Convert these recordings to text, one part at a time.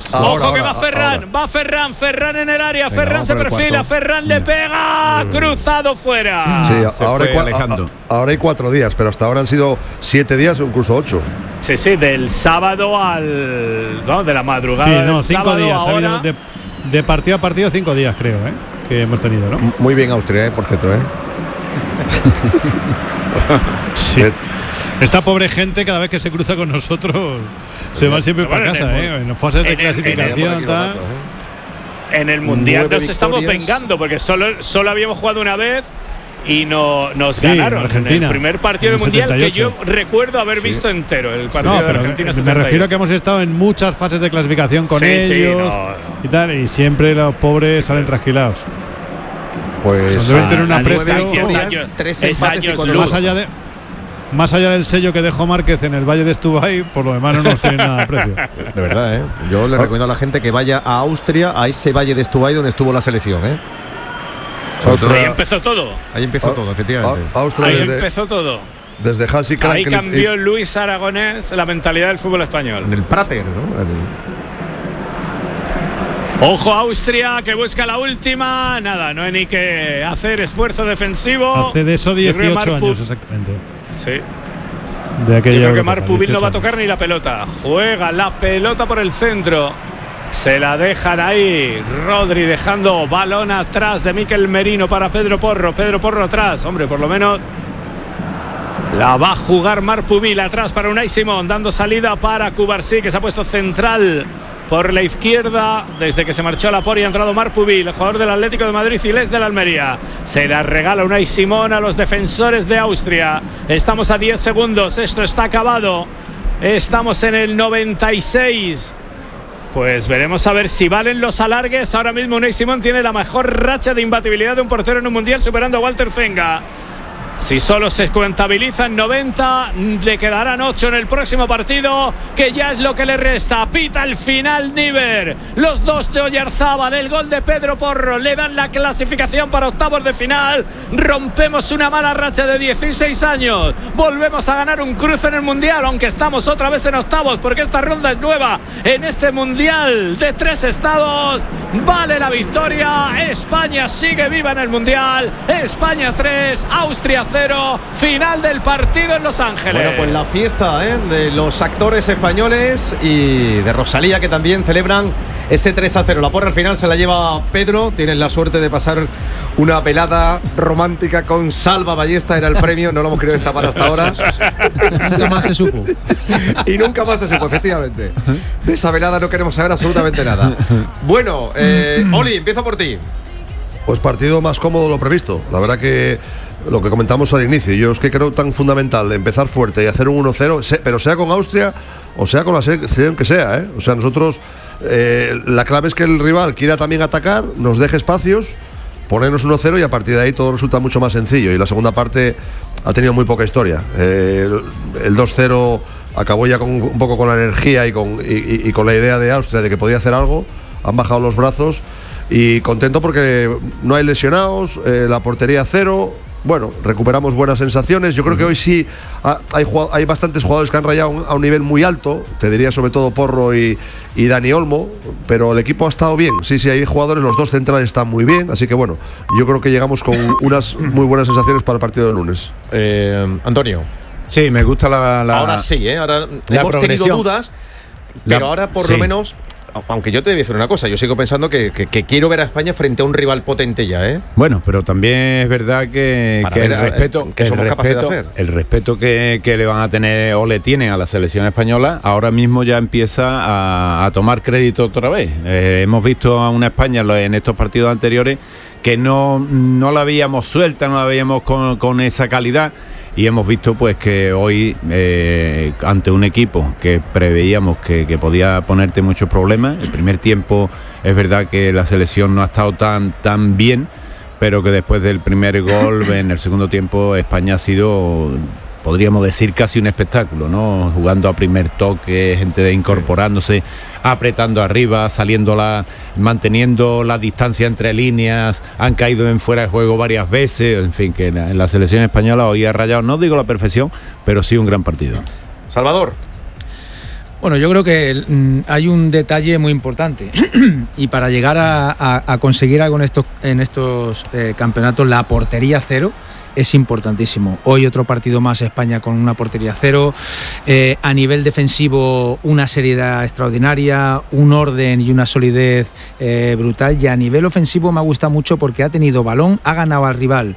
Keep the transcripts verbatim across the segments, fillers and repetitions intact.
Ahora, Ojo que ahora, va Ferran, ahora. va Ferran, Ferran en el área, Venga, Ferran se perfila, Ferran le pega, cruzado fuera. Sí, Se ahora, hay fue cua- Alejandro. a- ahora hay cuatro días, pero hasta ahora han sido siete días o incluso ocho. Sí, sí, del sábado al. No, de la madrugada. Sí, no, del cinco sábado días. Ha ahora. habido de, de partido a partido, cinco días, creo, ¿eh? Que hemos tenido, ¿no? Muy bien Austria, ¿eh? Por cierto, ¿eh? Sí. Eh, Esta pobre gente, cada vez que se cruza con nosotros, se van siempre Pero para bueno, casa, en el- ¿eh? En fases de en el- en el- clasificación, tal. En el mundial Nueve nos estamos victorias. vengando porque solo, solo habíamos jugado una vez y no, nos Sí, ganaron. Argentina, en el primer partido en del el mundial que yo setenta y ocho. recuerdo haber visto entero. El partido No, de pero Argentina me setenta y ocho. refiero a que hemos estado en muchas fases de clasificación con Sí, sí, ellos no, no. y tal, y siempre los pobres salen trasquilados. Pues Nos deben tener un a aprecio. distancia, es Nueve años- victorias, tres es empates y años cuatro luz. Más allá de más allá del sello que dejó Márquez en el Valle de Estubay, por lo demás no nos tienen nada de aprecio. De verdad, ¿eh? Yo le recomiendo a la gente que vaya a Austria, a ese valle de Estubay donde estuvo la selección, ¿eh? Austria- Ahí empezó todo. Ahí empezó Ah, todo, efectivamente. A- Austria Ahí desde, empezó todo. desde Hansi Ahí Krankel y- cambió Luis Aragonés la mentalidad del fútbol español. En el Prater, ¿no? El- Ojo Austria que busca la última. Nada, no hay ni que hacer esfuerzo defensivo. Hace de eso Yo creo que dieciocho Marpu- años exactamente. Sí. De Yo aquella creo que Eurocopa, Marpubil no va a dieciocho tocar años. ni la pelota. Juega la pelota por el centro. Se la dejan ahí. Rodri dejando balón atrás de Mikel Merino para Pedro Porro. Pedro Porro atrás. Hombre, por lo menos la va a jugar Marpubil atrás para Unai Simón. Dando salida para Cubarsí, que se ha puesto central por la izquierda. Desde que se marchó Laporte y ha entrado Marpubil, el jugador del Atlético de Madrid y Les de la Almería. Se la regala Unai Simón a los defensores de Austria. Estamos a diez segundos. Esto está acabado. Estamos en el noventa y seis. Pues veremos a ver si valen los alargues. Ahora mismo Unai Simón tiene la mejor racha de imbatibilidad de un portero en un mundial, superando a Walter Zenga. Si solo se contabilizan noventa, le quedarán ocho en el próximo partido, que ya es lo que le resta. Pita el final Níver. Los dos de Oyarzábal, el gol de Pedro Porro, le dan la clasificación para octavos de final. Rompemos una mala racha de dieciséis años. Volvemos a ganar un cruce en el mundial, aunque estamos otra vez en octavos, porque esta ronda es nueva en este mundial de tres estados. Vale la victoria. España sigue viva en el mundial. España tres, Austria cero. Final del partido en Los Ángeles. Bueno, pues la fiesta, ¿eh? De los actores españoles y de Rosalía, que también celebran ese tres a cero. La porra al final se la lleva Pedro. Tienes la suerte de pasar una velada romántica con Salva Ballesta, era el premio. No lo hemos querido destapar hasta ahora. Nunca más se supo. Y nunca más se supo, efectivamente. De esa velada no queremos saber absolutamente nada. Bueno, eh, Oli, empiezo por ti. Pues partido más cómodo de lo previsto. La verdad que lo que comentamos al inicio, yo es que creo tan fundamental empezar fuerte y hacer un uno cero, pero sea con Austria o sea con la selección que sea, ¿eh? O sea, nosotros, eh, la clave es que el rival quiera también atacar, nos deje espacios, ponernos uno cero y a partir de ahí todo resulta mucho más sencillo. Y la segunda parte ha tenido muy poca historia. Eh, el, el dos cero acabó ya con, un poco con la energía y con, y, y, y con la idea de Austria de que podía hacer algo. Han bajado los brazos y contento porque no hay lesionados, eh, la portería cero. Bueno, recuperamos buenas sensaciones. Yo creo que hoy sí ha, hay, hay bastantes jugadores que han rayado a un nivel muy alto. Te diría sobre todo Porro y, y Dani Olmo. Pero el equipo ha estado bien. Sí, sí, hay jugadores, los dos centrales están muy bien. Así que bueno, yo creo que llegamos con unas muy buenas sensaciones para el partido del lunes. Eh, Antonio. Sí, me gusta la. la Ahora sí, ¿eh? Ahora la hemos tenido progresión. dudas, pero La- ahora por sí. lo menos. Aunque yo te voy a decir una cosa, yo sigo pensando que, que, que quiero ver a España frente a un rival potente ya, ¿eh? Bueno, pero también es verdad que, Para que ver el a- respeto, que el somos capaces de respeto, hacer. el respeto que, que le van a tener o le tienen a la selección española, ahora mismo ya empieza a, a tomar crédito otra vez. Eh, hemos visto a una España en los- en estos partidos anteriores que no, no la veíamos suelta, no la veíamos con, con esa calidad. Y hemos visto pues que hoy eh, ante un equipo que preveíamos que, que podía ponerte muchos problemas, el primer tiempo es verdad que la selección no ha estado tan, tan bien, pero que después del primer gol en el segundo tiempo España ha sido, podríamos decir, casi un espectáculo, ¿no? Jugando a primer toque, gente de incorporándose, apretando arriba, saliendo la, manteniendo la distancia entre líneas, han caído en fuera de juego varias veces, en fin, que en la, en la selección española hoy ha rayado, no digo la perfección, pero sí un gran partido. Salvador. Bueno, yo creo que mm, hay un detalle muy importante y para llegar a, a, a conseguir algo en estos, en estos eh, campeonatos, la portería cero es importantísimo. Hoy otro partido más España con una portería cero, eh, a nivel defensivo una seriedad extraordinaria, un orden y una solidez eh, brutal, y a nivel ofensivo me gusta mucho porque ha tenido balón, ha ganado al rival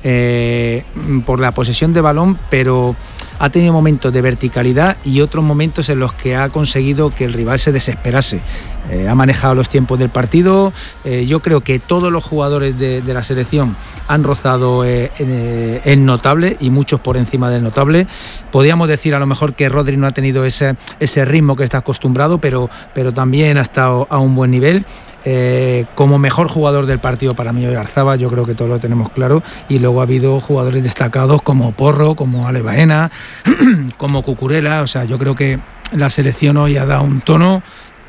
eh, por la posesión de balón, pero ha tenido momentos de verticalidad y otros momentos en los que ha conseguido que el rival se desesperase. Eh, ha manejado los tiempos del partido. Eh, yo creo que todos los jugadores de, de la selección han rozado eh, eh, el notable y muchos por encima del notable. Podríamos decir a lo mejor que Rodri no ha tenido ese, ese ritmo que está acostumbrado, pero, pero también ha estado a un buen nivel. Eh, como mejor jugador del partido para mí Oyarzabal, yo creo que todos lo tenemos claro, y luego ha habido jugadores destacados como Porro, como Ale Baena, como Cucurella. O sea, yo creo que la selección hoy ha dado un tono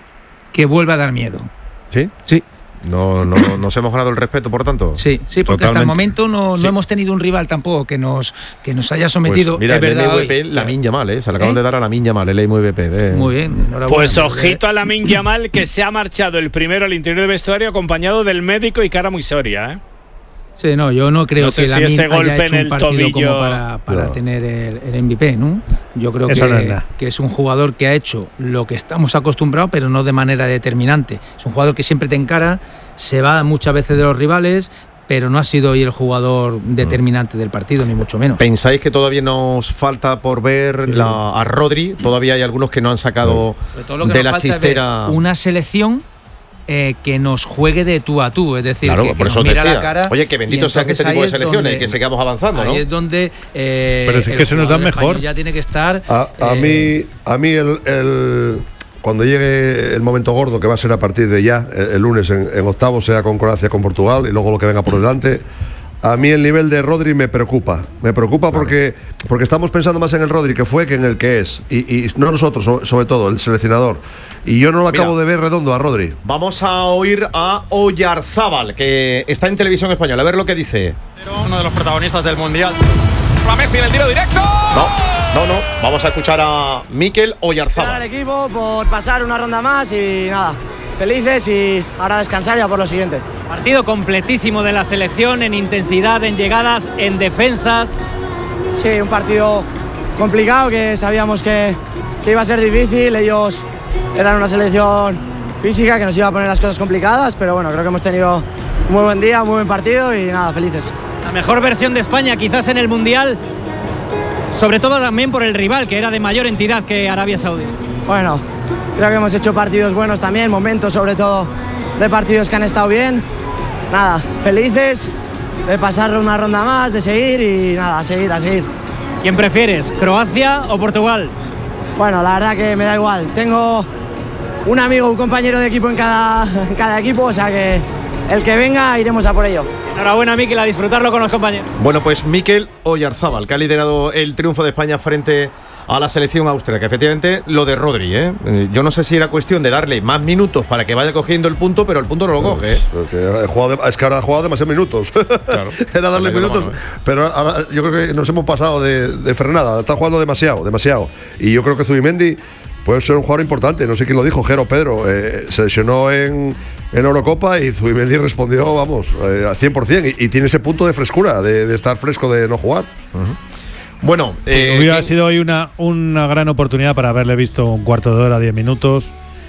que vuelve a dar miedo. ¿Sí? Sí. No, no nos hemos ganado el respeto, por tanto. Sí, sí, porque Totalmente. hasta el momento no, no Sí. hemos tenido un rival tampoco que nos, que nos haya sometido. Pues mira, es verdad, el M V P, hoy. Lamine Yamal, ¿eh? Se le acaban ¿Eh? de dar a Lamine Yamal, el M V P. De... Muy bien, enhorabuena. Pues ojito a Lamine Yamal, que se ha marchado el primero al interior del vestuario acompañado del médico y cara muy soria, ¿eh? Sí, no, yo no creo No sé que si Lamine ese haya golpe hecho en un el partido tobillo- como para, para No. tener el, el M V P, ¿no? Yo creo Eso que, no es nada. que es un jugador que ha hecho lo que estamos acostumbrados, pero no de manera determinante. Es un jugador que siempre te encara, se va muchas veces de los rivales, pero no ha sido hoy el jugador determinante del partido, ni mucho menos. ¿Pensáis que todavía nos falta por ver Sí. la, a Rodri? Todavía hay algunos que no han sacado Sobre todo lo que de nos la falta es ver chistera. una selección eh, que nos juegue de tú a tú, es decir, Claro, que, que por nos eso mira decía. la cara. Oye, que bendito y sean entonces este tipo ahí de es selecciones donde- y que sigamos avanzando, ¿no? Ahí es donde eh, Pero es el que se nos dan jugador español mejor. ya tiene que estar. A, a eh, mí, a mí el, el- cuando llegue el momento gordo, que va a ser a partir de ya, el, el lunes en, en octavos, sea con Croacia, con Portugal, y luego lo que venga por delante, a mí el nivel de Rodri me preocupa. Me preocupa porque, porque estamos pensando más en el Rodri que fue que en el que es. Y, y no nosotros, sobre, sobre todo, el seleccionador. Y yo no lo Mira. acabo de ver redondo a Rodri. Vamos a oír a Oyarzabal, que está en televisión española. A ver lo que dice. Uno de los protagonistas del Mundial. A Messi en el tiro directo. No, no, no. Vamos a escuchar a Mikel Al Oyarzabal. equipo por pasar una ronda más y nada, felices y ahora descansar ya por lo siguiente. Partido completísimo de la selección en intensidad, en llegadas, en defensas. Sí, un partido complicado que sabíamos que, que iba a ser difícil. Ellos eran una selección física que nos iba a poner las cosas complicadas, pero bueno, creo que hemos tenido un muy buen día, un muy buen partido y nada, felices. La mejor versión de España quizás en el Mundial, sobre todo también por el rival, que era de mayor entidad que Arabia Saudí. Bueno, creo que hemos hecho partidos buenos también, momentos sobre todo de partidos que han estado bien. Nada, felices de pasar una ronda más, de seguir y nada, a seguir, a seguir. ¿Quién prefieres, Croacia o Portugal? Bueno, la verdad que me da igual. Tengo un amigo, un compañero de equipo en cada, en cada equipo, o sea que el que venga iremos a por ello. Enhorabuena, Mikel, a disfrutarlo con los compañeros. Bueno, pues Mikel Oyarzabal, que ha liderado el triunfo de España frente a la selección austríaca. Efectivamente, lo de Rodri, ¿eh? Eh, Yo no sé si era cuestión de darle más minutos para que vaya cogiendo el punto, pero el punto no lo coge, ¿eh? Porque he jugado de- es que ahora ha jugado demasiados minutos. Claro. Era darle Le ha ido la minutos. mano, ¿eh? Pero ahora yo creo que nos hemos pasado de, de frenada. Está jugando demasiado, demasiado. Y yo creo que Zubimendi puede ser un jugador importante. No sé quién lo dijo, Jero Pedro. Eh, se lesionó en, en Eurocopa y Zubimendi respondió, vamos, eh, al cien por cien. Y, y tiene ese punto de frescura, de, de estar fresco, de no jugar. Bueno, eh, Hubiera ¿quién- sido hoy una, una gran oportunidad para haberle visto un cuarto de hora, diez minutos.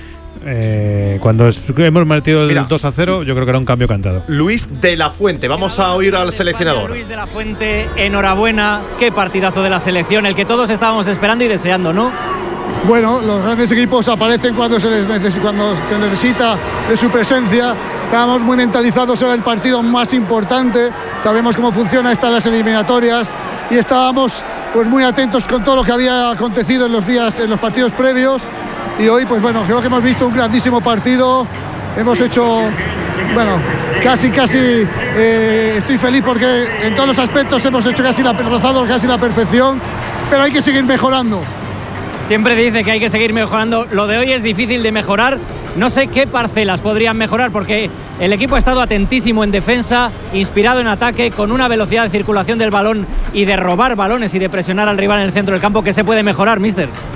Eh, cuando es- hemos metido el Mira. dos a cero, yo creo que era un cambio cantado. Luis de la Fuente. Vamos a oír al seleccionador. Luis de la Fuente, enhorabuena. Qué partidazo de la selección, el que todos estábamos esperando y deseando, ¿no? Bueno, los grandes equipos aparecen cuando se, les neces- cuando se necesita de su presencia. Estábamos muy mentalizados, era el partido más importante. Sabemos cómo funciona estas las eliminatorias y estábamos pues muy atentos con todo lo que había acontecido en los días, en los partidos previos. Y hoy, pues bueno, creo que hemos visto un grandísimo partido. Hemos hecho, bueno, casi, casi, eh, estoy feliz porque en todos los aspectos hemos hecho casi la, rozado casi la perfección, pero hay que seguir mejorando. Siempre dice que hay que seguir mejorando. Lo de hoy es difícil de mejorar. No sé qué parcelas podrían mejorar porque el equipo ha estado atentísimo en defensa, inspirado en ataque, con una velocidad de circulación del balón y de robar balones y de presionar al rival en el centro del campo. ¿Qué se puede mejorar, mister?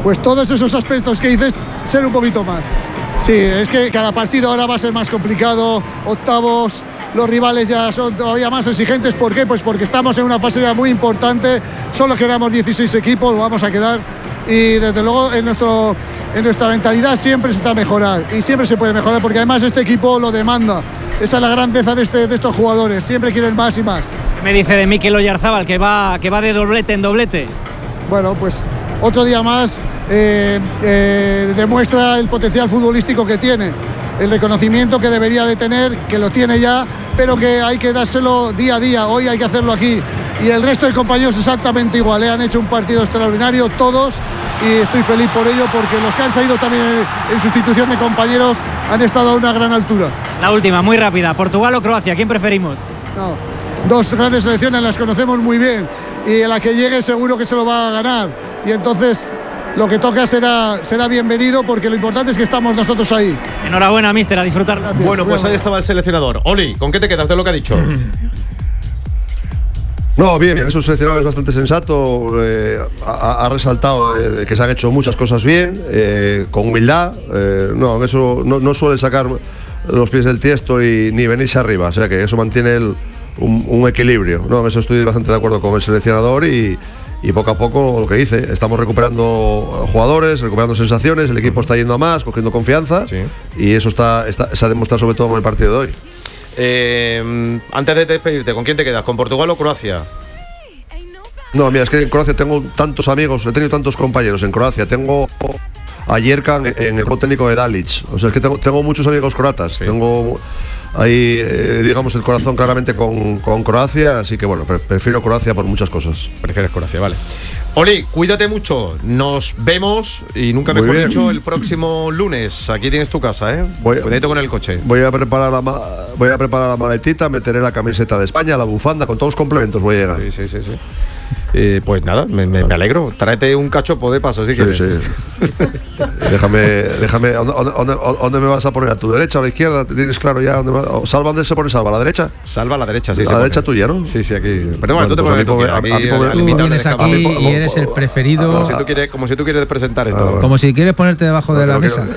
pues todos esos aspectos que dices, ser un poquito más. Sí, es que cada partido ahora va a ser más complicado, octavos, los rivales ya son todavía más exigentes. ¿Por qué? Pues porque estamos en una fase ya muy importante, solo quedamos dieciséis equipos, vamos a quedar, y desde luego en, nuestro, en nuestra mentalidad siempre se está a mejorar, y siempre se puede mejorar, porque además este equipo lo demanda. Esa es la grandeza de, este, de estos jugadores, siempre quieren más y más. Me dice de Mikel Oyarzábal que va, que va de doblete en doblete. Bueno, pues otro día más eh, eh, demuestra el potencial futbolístico que tiene, el reconocimiento que debería de tener, que lo tiene ya, pero que hay que dárselo día a día. Hoy hay que hacerlo aquí, y el resto de compañeros exactamente igual, ¿eh? Han hecho un partido extraordinario todos, y estoy feliz por ello, porque los que han salido también en, en sustitución de compañeros han estado a una gran altura. La última, muy rápida, ¿Portugal o Croacia? ¿Quién preferimos? No, dos grandes selecciones, las conocemos muy bien, y a la que llegue seguro que se lo va a ganar, y entonces lo que toca será, será bienvenido, porque lo importante es que estamos nosotros ahí. Enhorabuena, míster, a disfrutar. Gracias. Bueno, pues ahí estaba el seleccionador. Oli, ¿con qué te quedas de lo que ha dicho? No, bien, es un seleccionador bastante sensato, eh, ha, ha resaltado eh, que se han hecho muchas cosas bien, eh, con humildad, eh, no, eso no, no suele sacar los pies del tiesto y, ni venirse arriba, o sea que eso mantiene el, un, un equilibrio, no, en eso estoy bastante de acuerdo con el seleccionador, y, y poco a poco lo que dice, estamos recuperando jugadores, recuperando sensaciones, el equipo está yendo a más, cogiendo confianza, sí. Y eso está, está, se ha demostrado sobre todo en el partido de hoy. Eh, antes de despedirte, ¿con quién te quedas? ¿Con Portugal o Croacia? No, mira, es que en Croacia tengo tantos amigos, he tenido tantos compañeros en Croacia, tengo a Jerkan en el cuerpo técnico de Dalic, o sea, es que tengo, tengo muchos amigos croatas, sí. Tengo ahí, eh, digamos, el corazón claramente con, con Croacia, así que bueno, prefiero Croacia por muchas cosas. Prefieres Croacia, vale. Oli, cuídate mucho, nos vemos, y nunca Muy mejor bien. dicho, el próximo lunes. Aquí tienes tu casa, ¿eh? Voy, Cuidadito con el coche. Voy a preparar la ma- voy a preparar la maletita, meteré la camiseta de España, la bufanda, con todos los complementos voy a llegar. Sí, sí, sí, sí. Eh, pues nada, me, me, me alegro. Tráete un cachopo de paso, así que. Sí, sí. déjame, déjame. ¿dónde, dónde, ¿Dónde me vas a poner? ¿A tu derecha o a la izquierda? ¿Tienes claro ya dónde va? ¿Salva dónde se pone Salva? ¿A la derecha? Salva a la derecha, sí. A la derecha tuya, ¿no? Sí, sí, aquí. Pero Bueno, bueno, tú te pues pones a mí, aquí, a mí, aquí, a mí, Tú limitado vienes en el aquí campo. y eres el preferido. Como si tú quieres, como si tú quieres presentar esto. Ah, bueno. Como si quieres ponerte debajo No, de la pero mesa.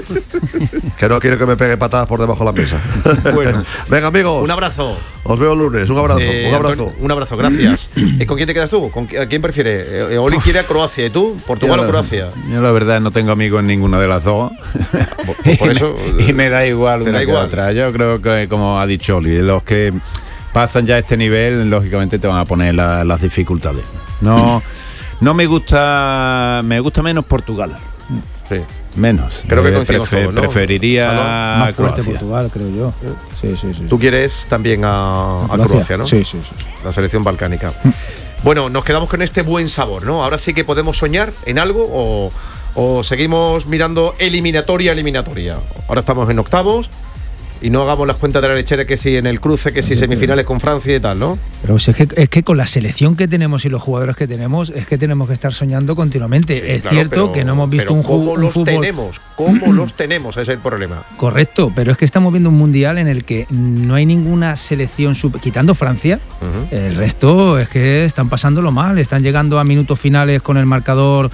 Que, que no quiero que me pegue patadas por debajo de la mesa. Bueno. Venga, amigos. Un abrazo. Os veo el lunes. Un abrazo. Eh, un abrazo. Antonio, un abrazo, gracias. ¿Y con quién te quedas tú? ¿Con qui- ¿A quién prefieres? Eh, Oli quiere a Croacia, ¿y tú? ¿Portugal Yo o la- Croacia? Yo la verdad no tengo amigos en ninguna de las dos. Por, por eso. y, me, y me da igual te una da que igual. otra. Yo creo que, como ha dicho Oli, los que pasan ya este nivel, lógicamente te van a poner la- las dificultades. No, no me gusta, me gusta menos Portugal. Sí. Menos. Creo que Eh, coincidimos prefe- todos, ¿no? Preferiría Salón. a Más fuerte Croacia. Portugal, creo yo. Sí, sí, sí. Tú quieres también a, a Croacia, ¿no? Sí, sí, sí. La selección balcánica. Bueno, nos quedamos con este buen sabor, ¿no? Ahora sí que podemos soñar en algo, o, o seguimos mirando eliminatoria, eliminatoria. Ahora estamos en octavos y no hagamos las cuentas de la lechera, que si en el cruce, que si semifinales con Francia y tal, ¿no? Pero si es, que, es que con la selección que tenemos y los jugadores que tenemos, es que tenemos que estar soñando continuamente. Sí, es claro, cierto pero- que no hemos visto pero un, ju- ¿cómo un los fútbol. tenemos? ¿Cómo los tenemos? Ese es el problema. Correcto, pero es que estamos viendo un mundial en el que no hay ninguna selección, super- quitando Francia, Uh-huh. el resto es que están pasándolo mal, están llegando a minutos finales con el marcador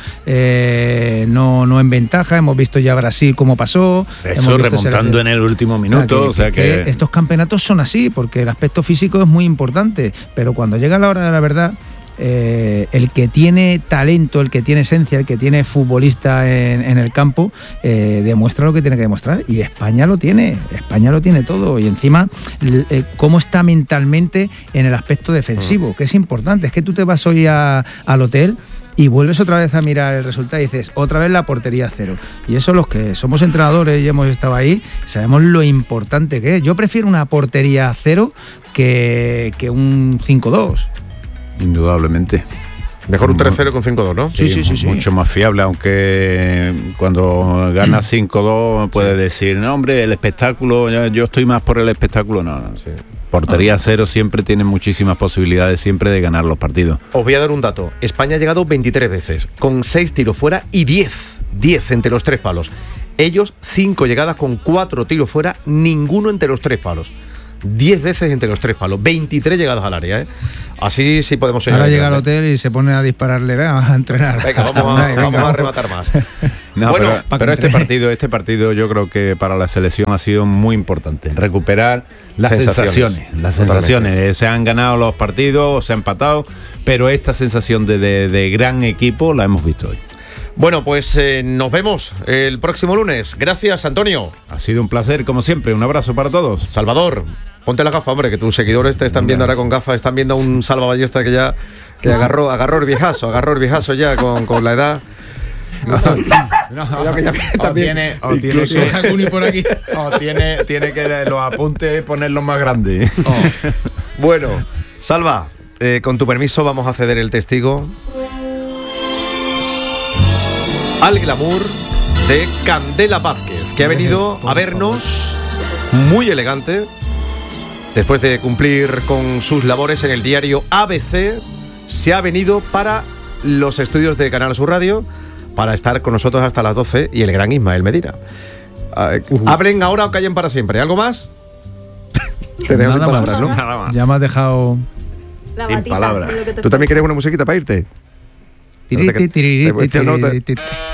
eh, no, no en ventaja. Hemos visto ya Brasil cómo pasó. Eso hemos visto remontando selección- en el último O sea, minuto. que- O sea, que- que, que estos campeonatos son así, porque el aspecto físico es muy importante, pero cuando llega la hora de la verdad, eh, el que tiene talento, el que tiene esencia, el que tiene futbolista en, en el campo, eh, demuestra lo que tiene que demostrar, y España lo tiene, España lo tiene todo, y encima l- eh, cómo está mentalmente en el aspecto defensivo, que es importante. Es que tú te vas hoy a- al hotel y vuelves otra vez a mirar el resultado y dices, otra vez la portería cero. Y eso, los que somos entrenadores y hemos estado ahí, sabemos lo importante que es. Yo prefiero una portería cero que, que un cinco dos. indudablemente. Mejor un tres cero con cinco dos, ¿no? Sí, sí, sí, sí. Mucho más fiable, aunque cuando gana cinco dos puede decir, no, hombre, el espectáculo, yo, yo estoy más por el espectáculo. No, no. Sí. Portería cero siempre tiene muchísimas posibilidades siempre de ganar los partidos. Os voy a dar un dato. España ha llegado veintitrés veces, con seis tiros fuera y diez. diez entre los tres palos. Ellos, cinco llegadas con cuatro tiros fuera, ninguno entre los tres palos. diez veces entre los tres palos, veintitrés llegadas al área, ¿eh? Así sí podemos seguir. Ahora llega al hotel y se pone a dispararle, venga, a entrenar. Venga, vamos a, venga, vamos a rematar más. No, bueno, pero, pero este partido, este partido yo creo que para la selección ha sido muy importante. Recuperar las sensaciones. sensaciones las sensaciones. Totalmente. Se han ganado los partidos, se ha empatado, pero esta sensación de, de, de gran equipo la hemos visto hoy. Bueno, pues eh, nos vemos el próximo lunes. Gracias, Antonio. Ha sido un placer, como siempre. Un abrazo para todos. Salvador, ponte la gafa, hombre, que tus seguidores te están viendo ahora con gafas, están viendo a un salvaballesta que ya que agarró, agarró el viejazo, agarró el viejazo ya con, con la edad. No, no, que ya también tiene, o tiene, que, por aquí. O tiene, tiene que los apuntes ponerlos más grandes. Oh. Bueno, Salva, eh, con tu permiso vamos a ceder el testigo al glamour de Candela Vázquez, que ha venido a vernos muy elegante después de cumplir con sus labores en el diario A B C. Se ha venido para los estudios de Canal Sur Radio para estar con nosotros hasta las doce y el gran Ismael Medina. Uh, hablen ahora o callen para siempre. ¿Algo más? Te dejo sin palabras, ¿no? Nada más. Ya me has dejado la sin batita, palabras. ¿Tú también quieres una musiquita para irte? Tiriti, tiriti, tiriti.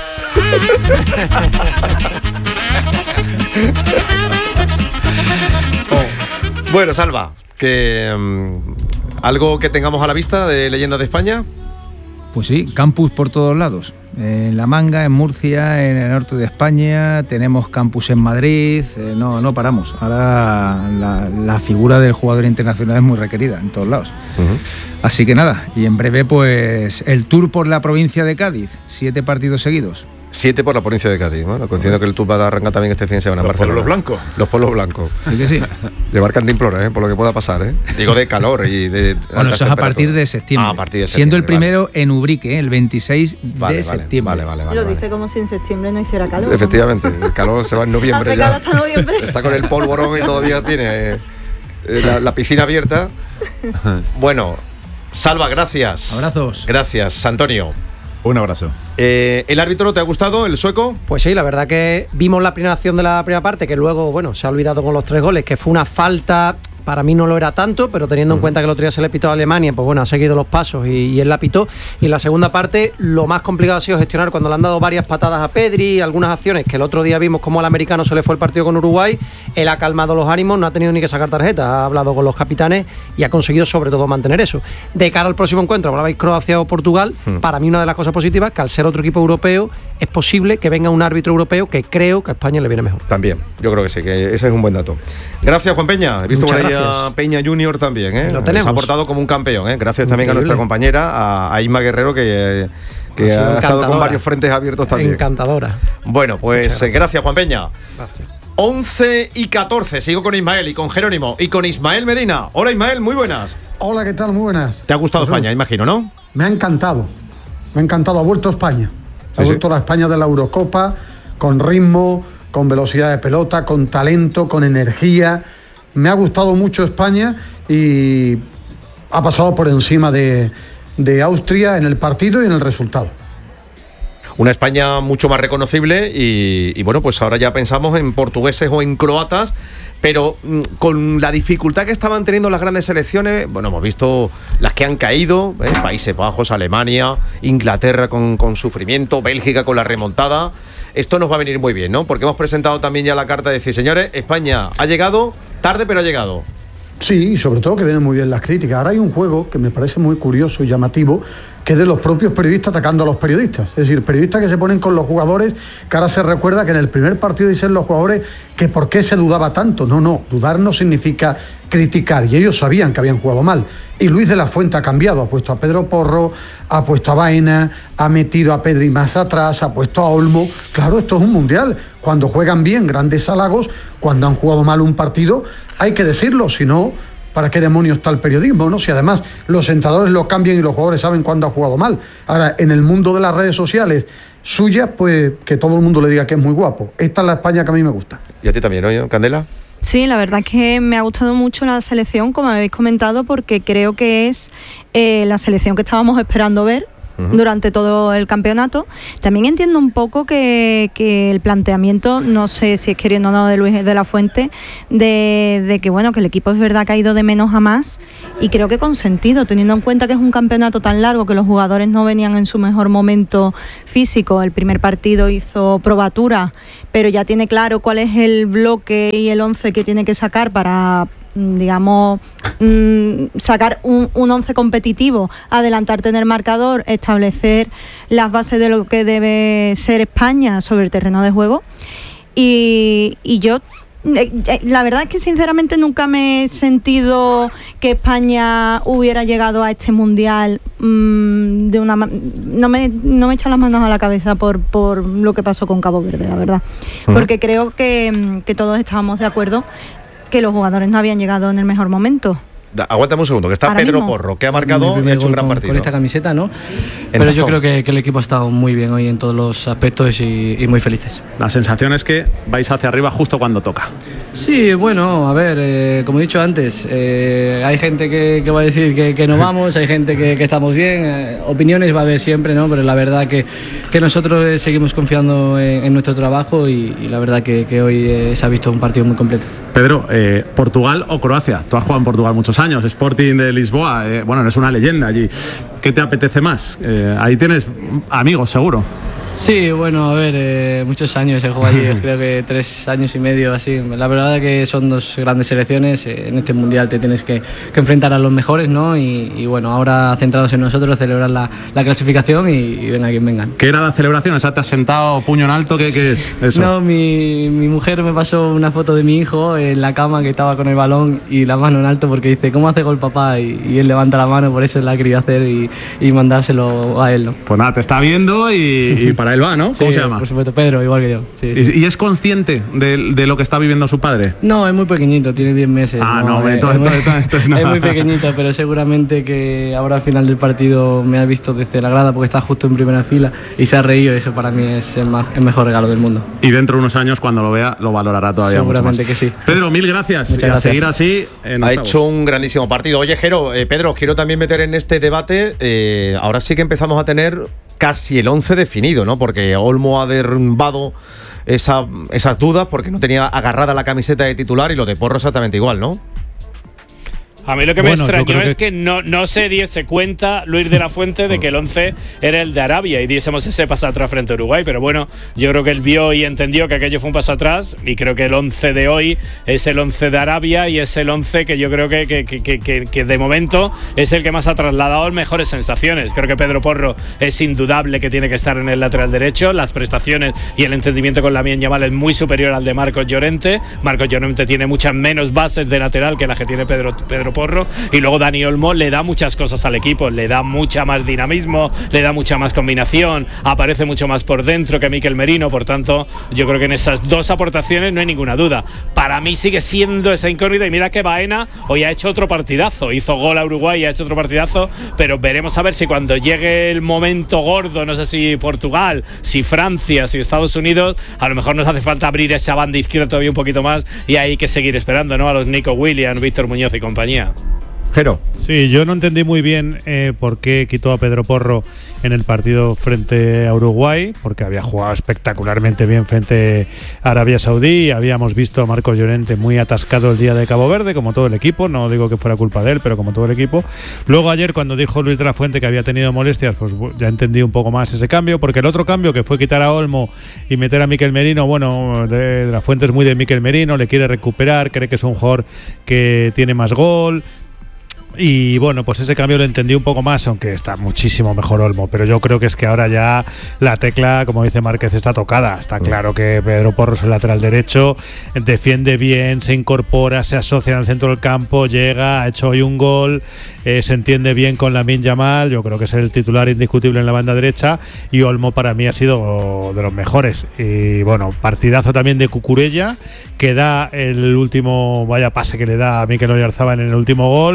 Oh. Bueno, Salva, que um, algo que tengamos a la vista de Leyendas de España. Pues sí, campus por todos lados. En La Manga, en Murcia, en el norte de España, tenemos campus en Madrid, eh, no, no paramos. Ahora la, la figura del jugador internacional es muy requerida en todos lados. Uh-huh. Así que nada, y en breve pues el tour por la provincia de Cádiz, siete partidos seguidos. Siete por la provincia de Cádiz. Bueno, coincido que el tour va a arrancar también este fin de semana en Barcelona. Los pueblos blancos. Los pueblos blancos. Sí que sí. Llevar cantimplora, ¿eh? Por lo que pueda pasar, ¿eh? Digo de calor y de... Bueno, eso es a partir de septiembre. Ah, a partir de septiembre. Siendo el primero vale. en Ubrique, el veintiséis vale, de vale, septiembre. Vale, vale, vale. Lo vale. dice como si en septiembre no hiciera calor. Efectivamente, el calor se va en noviembre Hace ya. calor hasta noviembre. Está con el polvorón y todavía tiene eh, la, la piscina abierta. Bueno, Salva, gracias. Abrazos. Gracias, Antonio. Un abrazo. Eh, ¿El árbitro no te ha gustado, el sueco? Pues sí, la verdad que vimos la primera acción de la primera parte, que luego, bueno, se ha olvidado con los tres goles, que fue una falta, para mí no lo era tanto, pero teniendo en cuenta que el otro día se le pitó a Alemania, pues bueno, ha seguido los pasos y, y él la pitó. Y en la segunda parte, lo más complicado ha sido gestionar cuando le han dado varias patadas a Pedri, algunas acciones que el otro día vimos como al americano se le fue el partido con Uruguay, él ha calmado los ánimos, no ha tenido ni que sacar tarjeta, ha hablado con los capitanes y ha conseguido sobre todo mantener eso. De cara al próximo encuentro, hablabais Croacia o Portugal, hmm. para mí una de las cosas positivas, que al ser otro equipo europeo, es posible que venga un árbitro europeo que creo que a España le viene mejor. También, yo creo que sí, que ese es un buen dato. Gracias, Juan Peña. He visto por ahí a Peña Junior también, ¿eh? Lo tenemos. Se ha portado como un campeón, ¿eh? Gracias también Increíble. a nuestra compañera, a, a Isma Guerrero, que, que ha, ha estado con varios frentes abiertos también. Encantadora. Bueno, pues gracias. gracias, Juan Peña. Gracias. once y catorce, sigo con Ismael y con Jerónimo y con Ismael Medina. Hola, Ismael, muy buenas. Hola, ¿qué tal? Muy buenas. ¿Te ha gustado pues, España, imagino, no? Me ha encantado. Me ha encantado. Ha vuelto España. Ha sí, vuelto sí. la España de la Eurocopa, con ritmo, con velocidad de pelota, con talento, con energía. Me ha gustado mucho España y ha pasado por encima de, de Austria en el partido y en el resultado. Una España mucho más reconocible y, y bueno, pues ahora ya pensamos en portugueses o en croatas, pero mm, con la dificultad que estaban teniendo las grandes selecciones, bueno, hemos visto las que han caído, ¿eh? Países Bajos, Alemania, Inglaterra con, con sufrimiento, Bélgica con la remontada. Esto nos va a venir muy bien, ¿no? Porque hemos presentado también ya la carta de decir, señores, España ha llegado tarde, pero ha llegado. Sí, y sobre todo que vienen muy bien las críticas. Ahora hay un juego que me parece muy curioso y llamativo, que es de los propios periodistas atacando a los periodistas. Es decir, periodistas que se ponen con los jugadores, que ahora se recuerda que en el primer partido dicen los jugadores que por qué se dudaba tanto. No, no, dudar no significa criticar, y ellos sabían que habían jugado mal. Y Luis de la Fuente ha cambiado, ha puesto a Pedro Porro, ha puesto a Baena, ha metido a Pedri más atrás, ha puesto a Olmo. Claro, esto es un mundial. Cuando juegan bien, grandes halagos. Cuando han jugado mal un partido, hay que decirlo, si no, ¿para qué demonios está el periodismo, no? Si además los entrenadores lo cambian y los jugadores saben cuándo ha jugado mal. Ahora, en el mundo de las redes sociales suyas, pues que todo el mundo le diga que es muy guapo. Esta es la España que a mí me gusta. ¿Y a ti también, no, Candela? Sí, la verdad es que me ha gustado mucho la selección, como habéis comentado, porque creo que es eh, la selección que estábamos esperando ver. uh-huh. durante todo el campeonato. También entiendo un poco que, que el planteamiento, no sé si es queriendo o no, de Luis de la Fuente, de, de que bueno, que el equipo es verdad que ha ido de menos a más, y creo que con sentido, teniendo en cuenta que es un campeonato tan largo, que los jugadores no venían en su mejor momento físico. El primer partido hizo probatura, pero ya tiene claro cuál es el bloque y el once que tiene que sacar para, digamos, mmm, sacar un, un once competitivo, adelantar, tener marcador, establecer las bases de lo que debe ser España sobre el terreno de juego. Y, y yo, eh, eh, la verdad es que sinceramente nunca me he sentido que España hubiera llegado a este mundial mmm, de una no me no me echan las manos a la cabeza por, por lo que pasó con Cabo Verde, la verdad. Uh-huh. Porque creo que, que todos estábamos de acuerdo que los jugadores no habían llegado en el mejor momento. Da, aguántame un segundo, que está Ahora Pedro mismo. Porro, que ha marcado y ha hecho un gran con, partido. con esta camiseta, ¿no? Pero razón. yo creo que, que el equipo ha estado muy bien hoy en todos los aspectos y, y muy felices. La sensación es que vais hacia arriba justo cuando toca. Sí, bueno, a ver, eh, como he dicho antes, eh, hay gente que, que va a decir que, que no vamos, hay gente que, que estamos bien, eh, opiniones va a haber siempre, ¿no? Pero la verdad que, que nosotros eh, seguimos confiando en, en nuestro trabajo y, y la verdad que, que hoy eh, se ha visto un partido muy completo. Pedro, eh, ¿Portugal o Croacia? Tú has jugado en Portugal muchos años, Sporting de Lisboa, eh, bueno, eres una leyenda allí. ¿Qué te apetece más? Eh, ahí tienes amigos, seguro. Sí, bueno, a ver, eh, muchos años he jugado allí, creo que tres años y medio, así. La verdad que son dos grandes selecciones, eh, en este mundial te tienes que, que enfrentar a los mejores, ¿no? Y, y bueno, ahora centrados en nosotros, celebrar la, la clasificación y, y venga quien vengan. ¿Qué era la celebración? ¿Esa te has sentado puño en alto? ¿Qué, qué es eso? No, mi, mi mujer me pasó una foto de mi hijo en la cama que estaba con el balón y la mano en alto porque dice, ¿cómo hace gol papá? Y, y él levanta la mano, por eso la quería hacer y, y mandárselo a él, ¿no? Pues nada, te está viendo y, y para él va, ¿no? ¿Cómo Sí, se llama? Por supuesto, Pedro, igual que yo. Sí, sí. ¿Y, ¿Y es consciente de, de lo que está viviendo su padre? No, es muy pequeñito, tiene diez meses. Ah, no, no entonces, es, entonces, entonces, entonces es nada. muy pequeñito, pero seguramente que ahora al final del partido me ha visto desde la grada porque está justo en primera fila y se ha reído. Eso para mí es el, más, el mejor regalo del mundo. Y dentro de unos años, cuando lo vea, lo valorará todavía mucho más. Seguramente que sí. Pedro, mil gracias. Muchas y a gracias. seguir así. En Ha octavos. hecho un grandísimo partido. Oye, Jero, eh, Pedro, os quiero también meter en este debate. Eh, ahora sí que empezamos a tener casi el once definido, ¿no? Porque Olmo ha derrumbado esa, esas dudas porque no tenía agarrada la camiseta de titular y lo de Porro exactamente igual, ¿no? A mí lo que Bueno, me yo extrañó creo es que- que no, no se diese cuenta Luis de la Fuente de que el once era el de Arabia y diésemos ese paso atrás frente a Uruguay. Pero bueno, yo creo que él vio y entendió que aquello fue un paso atrás y creo que el once de hoy es el once de Arabia y es el once que yo creo que, que, que, que, que- que de momento es el que más ha trasladado mejores sensaciones. Creo que Pedro Porro es indudable que tiene que estar en el lateral derecho. Las prestaciones y el entendimiento con Lamine Yamal es muy superior al de Marcos Llorente. Marcos Llorente tiene muchas menos bases de lateral que las que tiene Pedro, Pedro Porro. Y luego Dani Olmo le da muchas cosas al equipo, le da mucha más dinamismo, le da mucha más combinación, aparece mucho más por dentro que Mikel Merino. Por tanto, yo creo que en esas dos aportaciones no hay ninguna duda. Para mí sigue siendo esa incógnita. Y mira que Baena hoy ha hecho otro partidazo, hizo gol a Uruguay y ha hecho otro partidazo, pero veremos a ver si cuando llegue el momento gordo, no sé si Portugal, si Francia, si Estados Unidos, a lo mejor nos hace falta abrir esa banda izquierda todavía un poquito más y hay que seguir esperando, ¿no? A los Nico Williams, Víctor Muñoz y compañía. Jero. Sí, yo no entendí muy bien eh, por qué quitó a Pedro Porro en el partido frente a Uruguay, porque había jugado espectacularmente bien frente a Arabia Saudí. Habíamos visto a Marcos Llorente muy atascado el día de Cabo Verde, como todo el equipo. No digo que fuera culpa de él, pero como todo el equipo. Luego ayer, cuando dijo Luis de la Fuente que había tenido molestias, pues ya entendí un poco más ese cambio, porque el otro cambio, que fue quitar a Olmo y meter a Mikel Merino, bueno, de, de la Fuente es muy de Mikel Merino, le quiere recuperar, cree que es un jugador que tiene más gol. Y bueno, pues ese cambio lo entendí un poco más, aunque está muchísimo mejor Olmo. Pero yo creo que es que ahora ya la tecla, como dice Márquez, está tocada. Está claro que Pedro Porro es el lateral derecho, defiende bien, se incorpora, se asocia en el centro del campo, llega, ha hecho hoy un gol, eh, se entiende bien con Lamine Yamal. Yo creo que es el titular indiscutible en la banda derecha. Y Olmo para mí ha sido de los mejores. Y bueno, partidazo también de Cucurella, que da el último, vaya pase que le da a Mikel Oyarzabal en el último gol,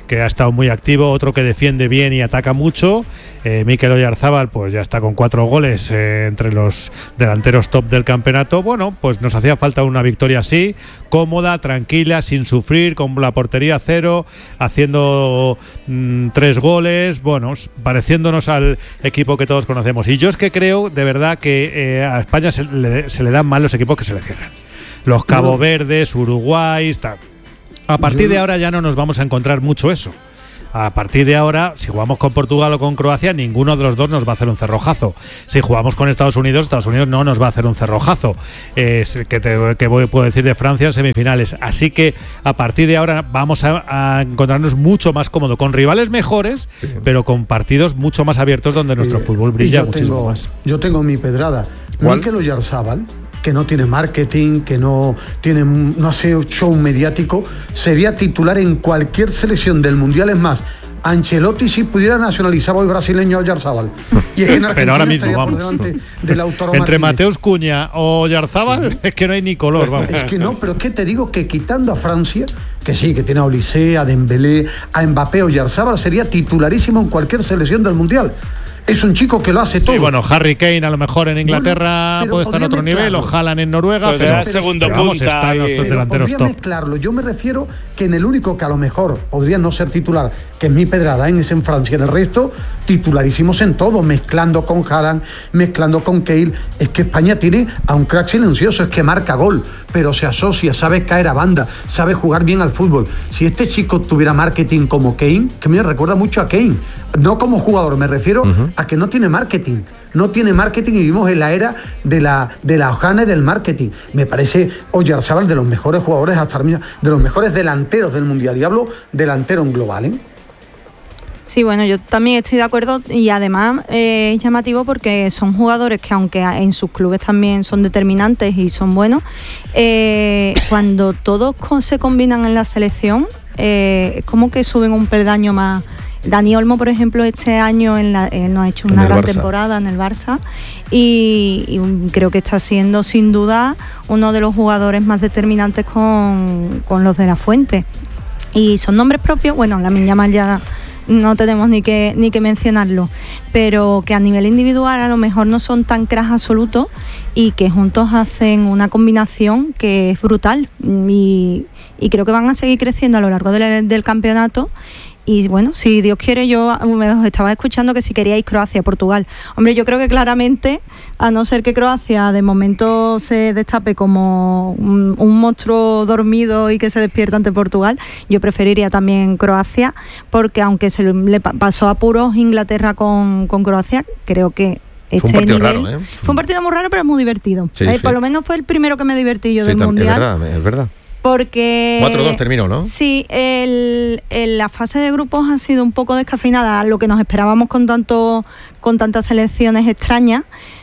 que ha estado muy activo, otro que defiende bien y ataca mucho. Eh, Mikel Oyarzabal pues ya está con cuatro goles eh, entre los delanteros top del campeonato. Bueno, pues nos hacía falta una victoria así, cómoda, tranquila, sin sufrir, con la portería cero, haciendo mmm, tres goles, bueno, pareciéndonos al equipo que todos conocemos. Y yo es que creo de verdad que eh, a España se le, se le dan mal los equipos que se le cierran. Los Cabo Verdes, Uruguay, está. A partir de ahora ya no nos vamos a encontrar mucho eso. A partir de ahora, si jugamos con Portugal o con Croacia, ninguno de los dos nos va a hacer un cerrojazo. Si jugamos con Estados Unidos, Estados Unidos no nos va a hacer un cerrojazo. Eh, que te, que voy, puedo decir de Francia en semifinales. Así que a partir de ahora vamos a, a encontrarnos mucho más cómodo, con rivales mejores, sí, pero con partidos mucho más abiertos donde nuestro eh, fútbol brilla muchísimo tengo, más. Yo tengo mi pedrada. Mikel Oyarzabal, que no tiene marketing, que no tiene, no hace show mediático, sería titular en cualquier selección del Mundial. Es más, Ancelotti si pudiera nacionalizar hoy brasileño a Oyarzabal. Y es que en Argentina pero ahora mismo vamos. De Lautaro Entre Martínez. Mateus Cunha o Oyarzabal es que no hay ni color, vamos. Es que no, pero es que te digo que quitando a Francia, que sí, que tiene a Olise, a Dembélé, a Mbappé, Oyarzabal sería titularísimo en cualquier selección del Mundial. Es un chico que lo hace todo. Sí, bueno, Harry Kane a lo mejor en Inglaterra bueno, puede estar en otro nivel, o Haaland en Noruega, pues pero, pero, segundo pero vamos, punta están los delanteros top. Mezclarlo. Yo me refiero que en el único que a lo mejor podría no ser titular, que es mi pedrada, en es en Francia. En el resto, titularísimos en todo, mezclando con Haaland, mezclando con Kane. Es que España tiene a un crack silencioso, es que marca gol, pero se asocia, sabe caer a banda, sabe jugar bien al fútbol. Si este chico tuviera marketing como Kane, que me recuerda mucho a Kane, no como jugador, me refiero uh-huh. a que no tiene marketing, no tiene marketing y vivimos en la era de la de la hojana del marketing. Me parece Oyarzabal de los mejores jugadores hasta de los mejores delanteros del Mundial, y hablo delantero en global, ¿eh? Sí, bueno, yo también estoy de acuerdo, y además eh, es llamativo porque son jugadores que, aunque en sus clubes también son determinantes y son buenos, eh, cuando todos se combinan en la selección, eh, es como que suben un peldaño más. Dani Olmo, por ejemplo, este año en la, eh, nos ha hecho una gran Barça. temporada en el Barça y, y creo que está siendo sin duda uno de los jugadores más determinantes con, con los de la Fuente. Y son nombres propios, bueno, Lamine Yamal ya no tenemos ni que ni que mencionarlo, pero que a nivel individual a lo mejor no son tan cracks absolutos y que juntos hacen una combinación que es brutal, y, y creo que van a seguir creciendo a lo largo del, del campeonato. Y bueno, si Dios quiere, yo os estaba escuchando que si queríais Croacia, Portugal. Hombre, yo creo que claramente, a no ser que Croacia de momento se destape como un, un monstruo dormido y que se despierta ante Portugal, yo preferiría también Croacia, porque aunque se le pasó a puros Inglaterra con, con Croacia, creo que este fue un partido nivel, raro, ¿eh? Fue un partido muy raro, pero muy divertido. Sí, eh, sí. Por lo menos fue el primero que me divertí yo sí, del tam- Mundial. Es verdad, es verdad. Porque cuatro dos terminó, ¿no? Sí, el, el, la fase de grupos ha sido un poco descafeinada, lo que nos esperábamos con tanto con tantas selecciones extrañas,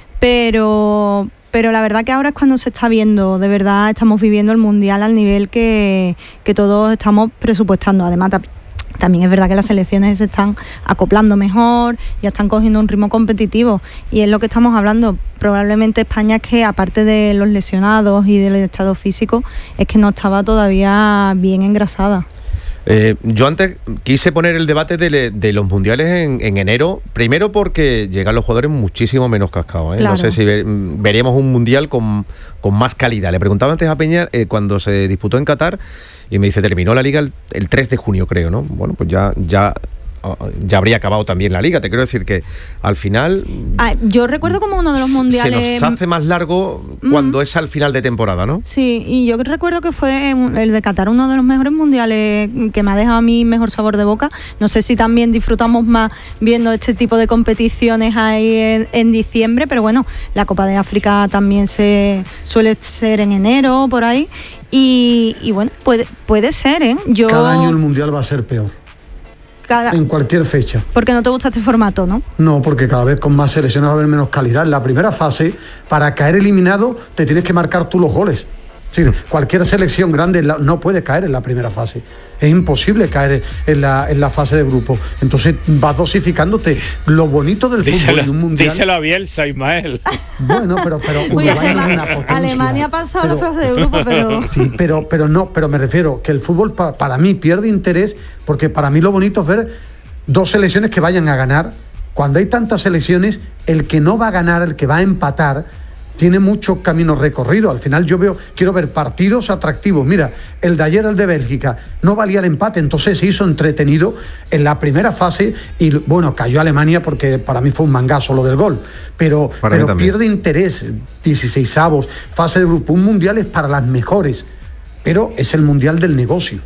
pero pero la verdad que ahora es cuando se está viendo, de verdad estamos viviendo el Mundial al nivel que, que todos estamos presupuestando. Además, también es verdad que las selecciones se están acoplando mejor, ya están cogiendo un ritmo competitivo, y es lo que estamos hablando. Probablemente España, es que aparte de los lesionados y del estado físico, es que no estaba todavía bien engrasada. Eh, yo antes quise poner el debate de, de los mundiales en, en enero, primero porque llegan los jugadores muchísimo menos cascados, ¿eh? Claro. No sé si ve, veremos un mundial con, con más calidad. Le preguntaba antes a Peña eh, cuando se disputó en Qatar, y me dice, terminó la liga el, el tres de junio, creo, ¿no? Bueno, pues ya ya ya habría acabado también la liga. Te quiero decir que al final ah, yo recuerdo como uno de los mundiales se nos hace más largo cuando mm. es al final de temporada, ¿no? Sí, y yo recuerdo que fue el de Qatar uno de los mejores mundiales, que me ha dejado a mí mejor sabor de boca. No sé si también disfrutamos más viendo este tipo de competiciones ahí en, en diciembre, pero bueno, la Copa de África también se suele ser en enero, por ahí, y, y bueno, puede, puede ser, ¿eh? Yo... Cada año el mundial va a ser peor. Cada... En cualquier fecha. Porque no te gusta este formato, ¿no? No, porque cada vez con más selecciones va a haber menos calidad. En la primera fase, para caer eliminado, te tienes que marcar tú los goles. Sí, cualquier selección grande no puede caer en la primera fase. Es imposible caer en la, en la fase de grupo. Entonces vas dosificándote. Lo bonito del díselo, fútbol en un mundial. Díselo a Bielsa, Ismael. Bueno, pero, pero Uy, Uruguay no es una potencia. Alemania ha pasado pero, la fase de grupo, pero. Sí, pero, pero no, pero me refiero que el fútbol pa, para mí pierde interés, porque para mí lo bonito es ver dos selecciones que vayan a ganar. Cuando hay tantas selecciones, el que no va a ganar, el que va a empatar, tiene mucho camino recorrido. Al final yo veo, quiero ver partidos atractivos. Mira, el de ayer, el de Bélgica, no valía el empate, entonces se hizo entretenido en la primera fase y bueno, cayó Alemania porque para mí fue un mangazo lo del gol. Pero, pero pierde interés, dieciseisavos, fase de grupo. Un mundial es para las mejores, pero es el mundial del negocio.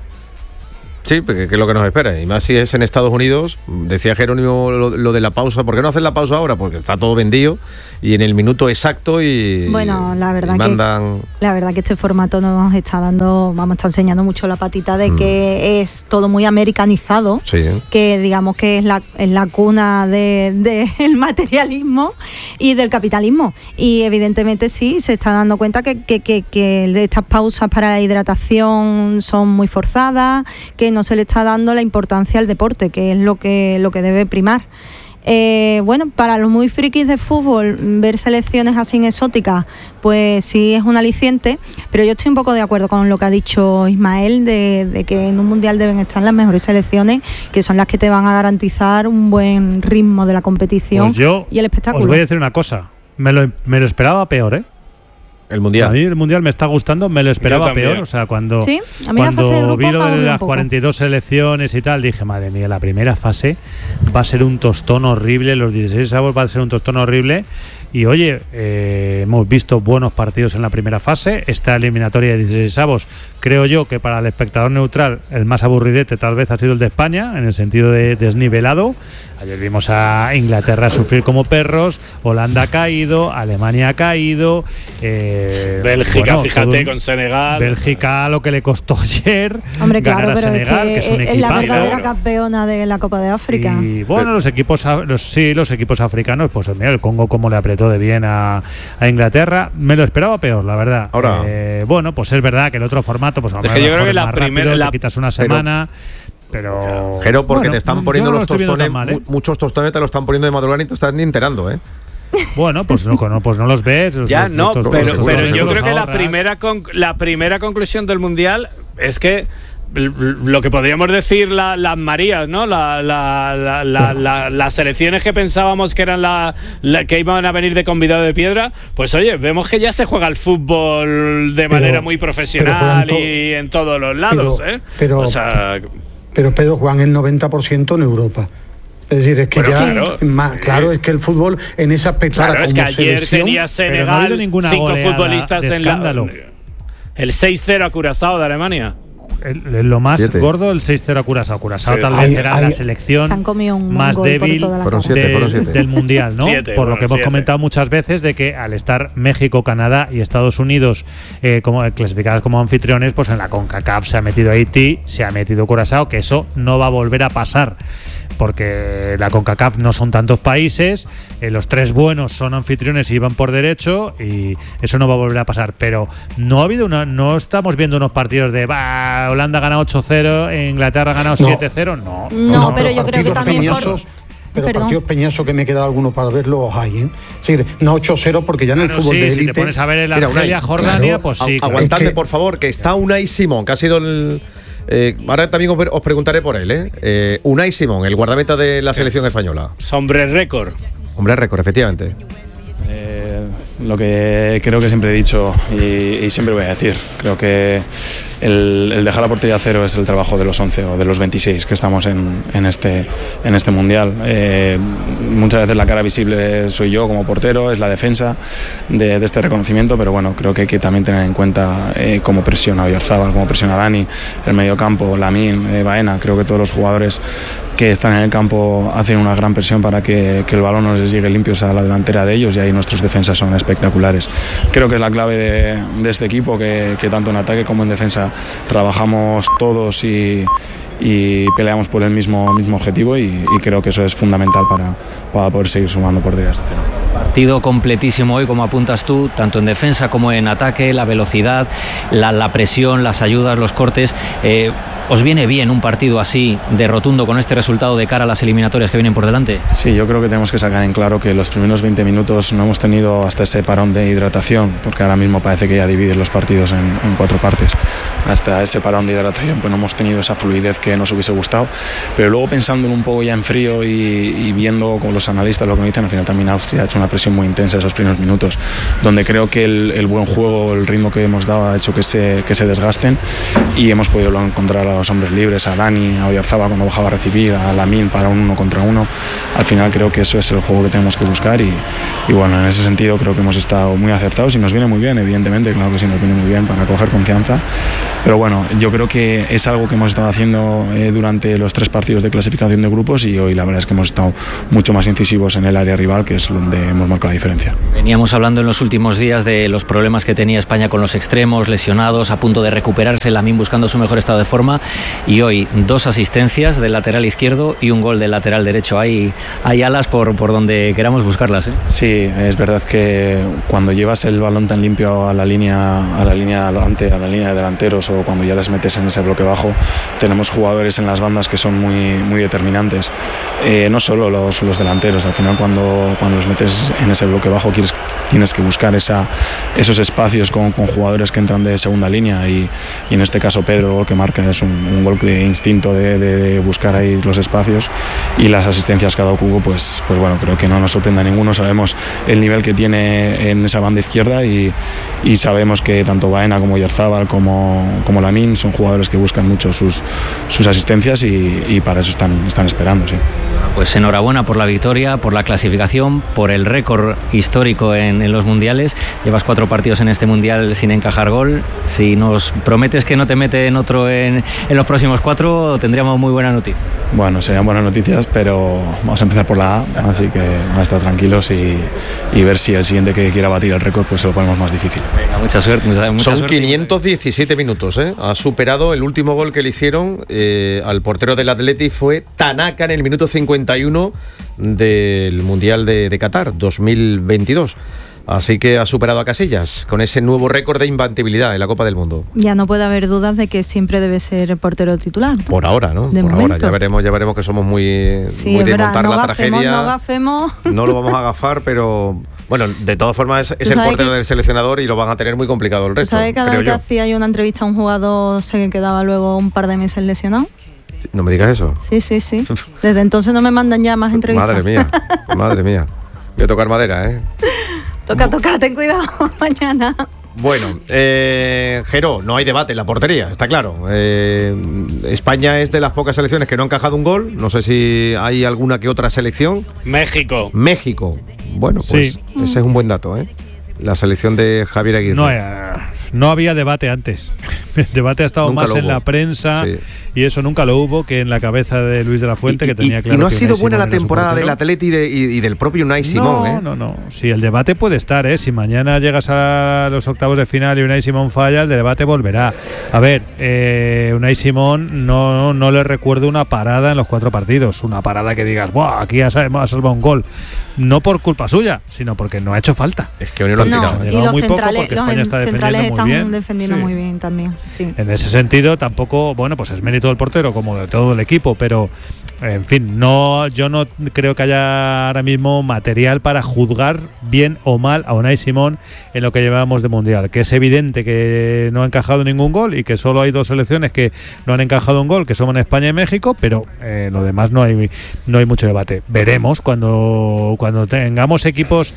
Sí, porque que es lo que nos espera. Y más si es en Estados Unidos. Decía Jerónimo lo, lo de la pausa. ¿Por qué no hacen la pausa ahora? Porque está todo vendido y en el minuto exacto y bueno, la verdad y mandan... que la verdad que este formato nos está dando, vamos, está enseñando mucho la patita de mm. que es todo muy americanizado, sí. que digamos que es la, es la cuna del de, de materialismo y del capitalismo. Y evidentemente sí, se está dando cuenta que, que, que, que estas pausas para la hidratación son muy forzadas, que no se le está dando la importancia al deporte, que es lo que, lo que debe primar. Eh, bueno, para los muy frikis de fútbol, ver selecciones así exóticas, pues sí es un aliciente, pero yo estoy un poco de acuerdo con lo que ha dicho Ismael, de, de que en un mundial deben estar las mejores selecciones, que son las que te van a garantizar un buen ritmo de la competición pues yo y el espectáculo. Os voy a decir una cosa, me lo, me lo esperaba peor, ¿eh? El mundial. A mí el mundial me está gustando, me lo esperaba peor. O sea, cuando, ¿Sí? A mí cuando la fase de grupo vi lo de las poco. cuarenta y dos selecciones y tal, dije, madre mía, la primera fase va a ser un tostón horrible, los dieciséis avos va a ser un tostón horrible. Y oye, eh, hemos visto buenos partidos en la primera fase. Esta eliminatoria de dieciséis avos, creo yo que para el espectador neutral el más aburridete tal vez ha sido el de España, en el sentido de desnivelado. Ayer vimos a Inglaterra sufrir como perros, Holanda ha caído, Alemania ha caído, eh, Bélgica, bueno, fíjate, un, con Senegal. Bélgica lo que le costó ayer. Hombre, claro, pero Senegal, es que, que es, un es la verdadera claro. campeona de la Copa de África. Y bueno, los equipos, los, sí, los equipos africanos, pues mira, el Congo como le apretó de bien a, a Inglaterra, me lo esperaba peor, la verdad. Ahora, eh, bueno, pues es verdad que el otro formato, pues a lo es que yo creo que la primera, la... te quitas una semana. Pero, Jero, porque bueno, te están poniendo no los lo tostones, mal, ¿eh? muchos tostones te los están poniendo de madrugada y te están ni enterando, ¿eh? Bueno, pues no, no, pues no los ves. Los, ya los, no, los, pero, los, pero los, yo los creo que la ahorras. primera, con, la primera conclusión del mundial es que lo que podríamos decir la, las Marías, ¿no? La, la, la, la, la, las selecciones que pensábamos que eran la, la que iban a venir de convidado de piedra, pues oye, vemos que ya se juega el fútbol de manera pero, muy profesional to- y en todos los lados, pero, ¿eh? Pero, o sea, pero Pedro, juegan el noventa por ciento en Europa. Es decir, es que bueno, ya, claro, más, claro, es que el fútbol en esa aspecto. Claro, es que ayer tenía Senegal no cinco futbolistas en la. El seis cero a Curazao de Alemania. El, el, lo más siete. gordo, el seis cero a Curazao. Curazao sí. tal vez era hay, la selección más débil fueron siete, de, fueron siete. del mundial, ¿no? Siete, por lo bueno, que hemos siete. comentado muchas veces de que al estar México, Canadá y Estados Unidos eh, como clasificadas como anfitriones, pues en la CONCACAF se ha metido Haití, se ha metido Curazao, que eso no va a volver a pasar. Porque la CONCACAF no son tantos países, eh, los tres buenos son anfitriones y van por derecho y eso no va a volver a pasar. Pero no ha habido una, no estamos viendo unos partidos de bah, Holanda ha ganado ocho cero, Inglaterra ha ganado no. siete cero, no. No, no, pero yo creo que también peñosos, por... Pero Perdón. partidos peñasos que me queda algunos para verlos hay, ¿eh? Sí, no ocho cero porque ya en el claro, fútbol sí, de élite. Si te pones a ver el Argelia, Jordania, claro, pues sí. Aguantadme, es que, por favor, que está Unai Simón, que ha sido el. Eh, ahora también os, os preguntaré por él, ¿eh? eh Unai Simón, el guardameta de la selección es, española. Hombre récord. Hombre récord, efectivamente. Eh, lo que creo que siempre he dicho y, y siempre voy a decir, creo que el, el dejar la portería a cero es el trabajo de los once o de los veintiséis que estamos en, en, este, en este mundial. Eh, muchas veces la cara visible soy yo como portero, es la defensa de, de este reconocimiento, pero bueno, creo que hay que también tener en cuenta eh, cómo presiona Oyarzábal, cómo presiona Dani, el mediocampo, Lamine, eh, Baena. Creo que todos los jugadores que están en el campo hacen una gran presión para que, que el balón no les llegue limpios a la delantera de ellos, y ahí nuestros defensas son espectaculares. Creo que es la clave de, de este equipo, que, que tanto en ataque como en defensa trabajamos todos y, y peleamos por el mismo, mismo objetivo, y, y creo que eso es fundamental para, para poder seguir sumando porterías de cero. partido completísimo hoy, como apuntas tú, tanto en defensa como en ataque, la velocidad, la, la presión, las ayudas, los cortes. Eh, ¿Os viene bien un partido así de rotundo con este resultado de cara a las eliminatorias que vienen por delante? Sí, yo creo que tenemos que sacar en claro que los primeros veinte minutos no hemos tenido hasta ese parón de hidratación, porque ahora mismo parece que ya dividen los partidos en, en cuatro partes. Hasta ese parón de hidratación pues no hemos tenido esa fluidez que nos hubiese gustado, pero luego pensando un poco ya en frío y, y viendo con los analistas lo que me dicen, al final también Austria ha hecho una presión muy intensa esos primeros minutos, donde creo que el, el buen juego, el ritmo que hemos dado ha hecho que se, que se desgasten y hemos podido encontrar a los hombres libres, a Dani, a Oyarzabal cuando bajaba a recibir, a Lamine para un uno contra uno. Al final creo que eso es el juego que tenemos que buscar y, y bueno, en ese sentido creo que hemos estado muy acertados y nos viene muy bien, evidentemente, claro que sí nos viene muy bien para coger confianza, pero bueno, yo creo que es algo que hemos estado haciendo eh, durante los tres partidos de clasificación de grupos y hoy la verdad es que hemos estado mucho más incisivos en el área rival, que es donde hemos marcado la diferencia. Veníamos hablando en los últimos días de los problemas que tenía España con los extremos, lesionados, a punto de recuperarse, Lamine buscando su mejor estado de forma. Y hoy dos asistencias del lateral izquierdo y un gol del lateral derecho. Hay, hay alas por, por donde queramos buscarlas, ¿eh? Sí, es verdad que cuando llevas el balón tan limpio a la línea, a la línea delante, a la línea de delanteros o cuando ya les metes en ese bloque bajo, tenemos jugadores en las bandas que son muy, muy determinantes. Eh, no solo los, los delanteros, al final cuando, cuando los metes en ese bloque bajo quieres, tienes que buscar esa, esos espacios con, con jugadores que entran de segunda línea y, y en este caso Pedro, el gol que marca es un, un gol de instinto de, de, de buscar ahí los espacios y las asistencias que ha dado Cubo, pues, pues bueno, creo que no nos sorprende a ninguno, sabemos el nivel que tiene en esa banda izquierda y, y sabemos que tanto Baena como Oyarzabal como, como Lamine son jugadores que buscan mucho sus, sus asistencias y, y para eso están, están esperando, sí. Pues enhorabuena por la victoria, por la clasificación, por el récord histórico en, en los mundiales. Llevas cuatro partidos en este mundial sin encajar gol. Si nos prometes que no te meten otro en, en los próximos cuatro, tendríamos muy buena noticia. Bueno, serían buenas noticias, pero vamos a empezar por la A, así que vamos a estar tranquilos y, y ver si el siguiente que quiera batir el récord pues se lo ponemos más difícil. Venga, mucha suerte. Mucha, mucha Son suerte. quinientos diecisiete minutos, ¿eh? Ha superado el último gol que le hicieron eh, al portero del Atleti, fue Tanaka en el minuto cincuenta y uno del Mundial de, de Qatar dos mil veintidós. Así que ha superado a Casillas con ese nuevo récord de imbatibilidad en la Copa del Mundo. Ya no puede haber dudas de que siempre debe ser el portero titular, ¿no? Por ahora, ¿no? De Por momento. ahora. Ya veremos, ya veremos que somos muy, Sí, muy es de verdad, montar no la gafemos, tragedia. no gafemos. No lo vamos a agafar, pero bueno, de todas formas es, es Tú el sabes portero que- del seleccionador y lo van a tener muy complicado el resto. ¿Sabes que cada creo vez que yo. hacía yo una entrevista a un jugador se quedaba luego un par de meses lesionado? No me digas eso. Sí, sí, sí. Desde entonces no me mandan ya más entrevistas. Madre mía, madre mía. Voy a tocar madera, ¿eh? Toca, toca, ten cuidado mañana. Bueno, eh, Jero, no hay debate en la portería, está claro. Eh, España es de las pocas selecciones que no ha encajado un gol. No sé si hay alguna que otra selección. México. México. Bueno, pues Sí. ese es un buen dato, ¿eh? La selección de Javier Aguirre. No, eh, no había debate antes. El debate ha estado Nunca más lo en hubo. la prensa Sí. y eso nunca lo hubo que en la cabeza de Luis de la Fuente, que tenía y, claro y no ha que sido Unai buena Simón la era su temporada portero. del Atleti y, de- y- y del propio Unai Simón, no, ¿eh? no, no. Sí, el debate puede estar, ¿eh? Si mañana llegas a los octavos de final y Unai Simón falla, el debate volverá. A ver, eh, Unai Simón no, no le recuerdo una parada en los cuatro partidos. Una parada que digas, ¡buah! Aquí ha salvado, ha salvado un gol. No por culpa suya, sino porque no ha hecho falta. Es que hoy no lo han No, tirado. y llegado los muy poco centrales, porque los España está centrales defendiendo están muy bien. defendiendo Sí. muy bien también. Sí. En ese sentido, tampoco, bueno, pues es mérito del portero como de todo el equipo, pero en fin, no, yo no creo que haya ahora mismo material para juzgar bien o mal a Unai Simón en lo que llevamos de mundial, que es evidente que no ha encajado ningún gol y que solo hay dos selecciones que no han encajado un gol, que son España y México, pero eh, lo demás no hay no hay mucho debate. Veremos cuando cuando tengamos equipos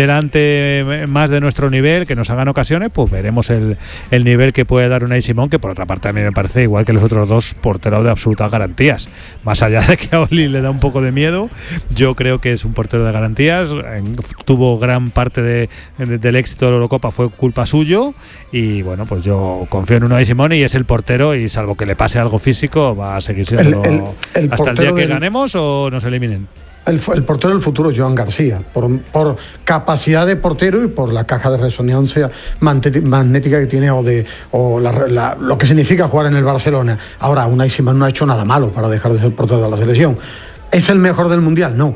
delante más de nuestro nivel, que nos hagan ocasiones, pues veremos el, el nivel que puede dar Unai Simón, que por otra parte a mí me parece igual que los otros dos porteros de absolutas garantías. Más allá de que a Oli le da un poco de miedo, yo creo que es un portero de garantías. En, tuvo gran parte de, de, del éxito de la Eurocopa, fue culpa suyo, y bueno, pues yo confío en Unai Simón y es el portero, y salvo que le pase algo físico va a seguir siendo El- el- el hasta el día portero que del- ganemos o nos eliminen. El, el portero del futuro, Joan García, por, por capacidad de portero y por la caja de resonancia mante- magnética que tiene o de o la- la- lo que significa jugar en el Barcelona. Ahora, Unai Simón no ha hecho nada malo para dejar de ser portero de la selección. ¿Es el mejor del Mundial? No.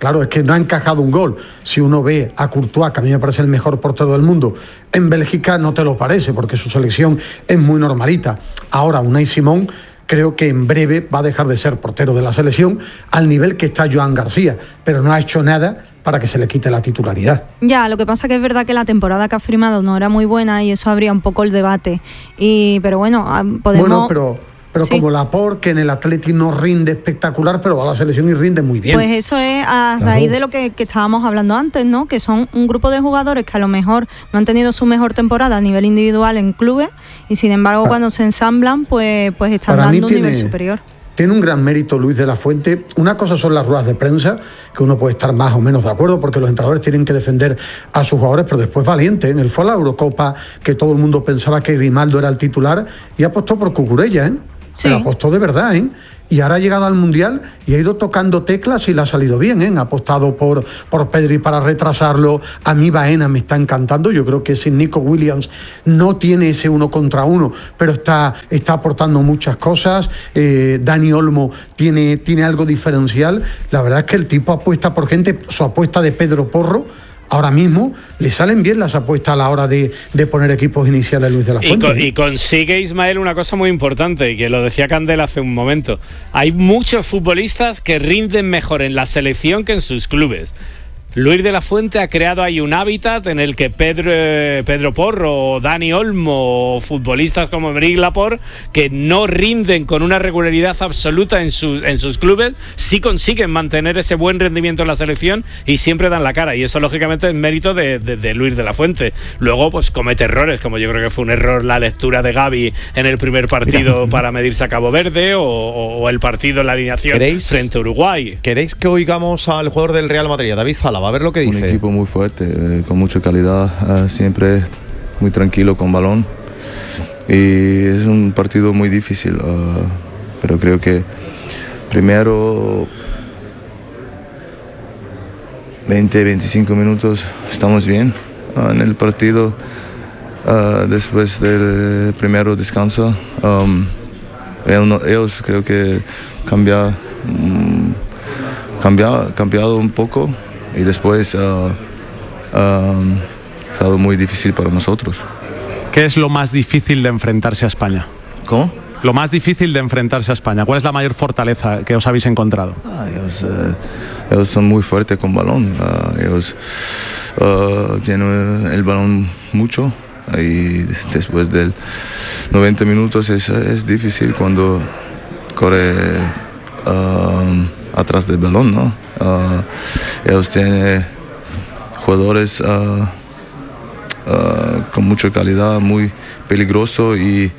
Claro, es que no ha encajado un gol. Si uno ve a Courtois, que a mí me parece el mejor portero del mundo, en Bélgica no te lo parece, porque su selección es muy normalita. Ahora, Unai Simón creo que en breve va a dejar de ser portero de la selección al nivel que está Joan García, pero no ha hecho nada para que se le quite la titularidad. Ya, lo que pasa que es verdad que la temporada que ha firmado no era muy buena y eso abría un poco el debate. Y, pero bueno, podemos... Bueno, pero... Pero sí. Como Laporte, que en el Atleti no rinde espectacular, pero va a la selección y rinde muy bien. Pues eso es a Claro. raíz de lo que, que estábamos hablando antes, ¿no? Que son un grupo de jugadores que a lo mejor no han tenido su mejor temporada a nivel individual en clubes y sin embargo Ah. cuando se ensamblan pues, pues están Para mí dando un tiene- nivel superior. Tiene un gran mérito Luis de la Fuente. Una cosa son las ruedas de prensa, que uno puede estar más o menos de acuerdo, porque los entrenadores tienen que defender a sus jugadores, pero después valiente. En él fue a la Eurocopa, que todo el mundo pensaba que Grimaldo era el titular, y apostó por Cucurella, ¿eh? Sí. Pero apostó de verdad, ¿eh? Y ahora ha llegado al Mundial y ha ido tocando teclas y le ha salido bien, ¿eh? Ha apostado por, por Pedri para retrasarlo. A mí Baena me está encantando. Yo creo que sin Nico Williams no tiene ese uno contra uno, pero está, está aportando muchas cosas. Eh, Dani Olmo tiene, tiene algo diferencial. La verdad es que el tipo apuesta por gente, su apuesta de Pedro Porro. Ahora mismo le salen bien las apuestas a la hora de, de poner equipos iniciales Luis de la Y, Fuente. con- y consigue Ismael una cosa muy importante, y que lo decía Candela hace un momento. Hay muchos futbolistas que rinden mejor en la selección que en sus clubes. Luis de la Fuente ha creado ahí un hábitat en el que Pedro, eh, Pedro Porro, Dani Olmo, o futbolistas como Emerick Laporte, que no rinden con una regularidad absoluta en sus, en sus clubes, sí consiguen mantener ese buen rendimiento en la selección y siempre dan la cara. Y eso, lógicamente, es mérito de, de, de Luis de la Fuente. Luego, pues comete errores, como yo creo que fue un error la lectura de Gavi en el primer partido para medirse a Cabo Verde, o, o, o el partido en la alineación ¿Queréis? frente a Uruguay. ¿Queréis que oigamos al jugador del Real Madrid, a David Zala? A ver lo que dice. Un equipo muy fuerte, eh, con mucha calidad, eh, siempre muy tranquilo con balón. Y es un partido muy difícil, eh, pero creo que primero veinte, veinticinco minutos estamos bien eh, en el partido. Eh, después del primero descanso, um, ellos, ellos creo que cambia, mm, cambia, cambiado un poco. Y después uh, uh, ha estado muy difícil para nosotros. ¿Qué es lo más difícil de enfrentarse a España? ¿Cómo? Lo más difícil de enfrentarse a España. ¿Cuál es la mayor fortaleza que os habéis encontrado? Ah, ellos, uh, ellos son muy fuertes con balón. Uh, ellos uh, tienen el balón mucho. Y después de noventa minutos es, es difícil cuando corre uh, atrás del balón, ¿no? Uh, ellos tienen jugadores uh, uh, con mucha calidad, muy peligroso, y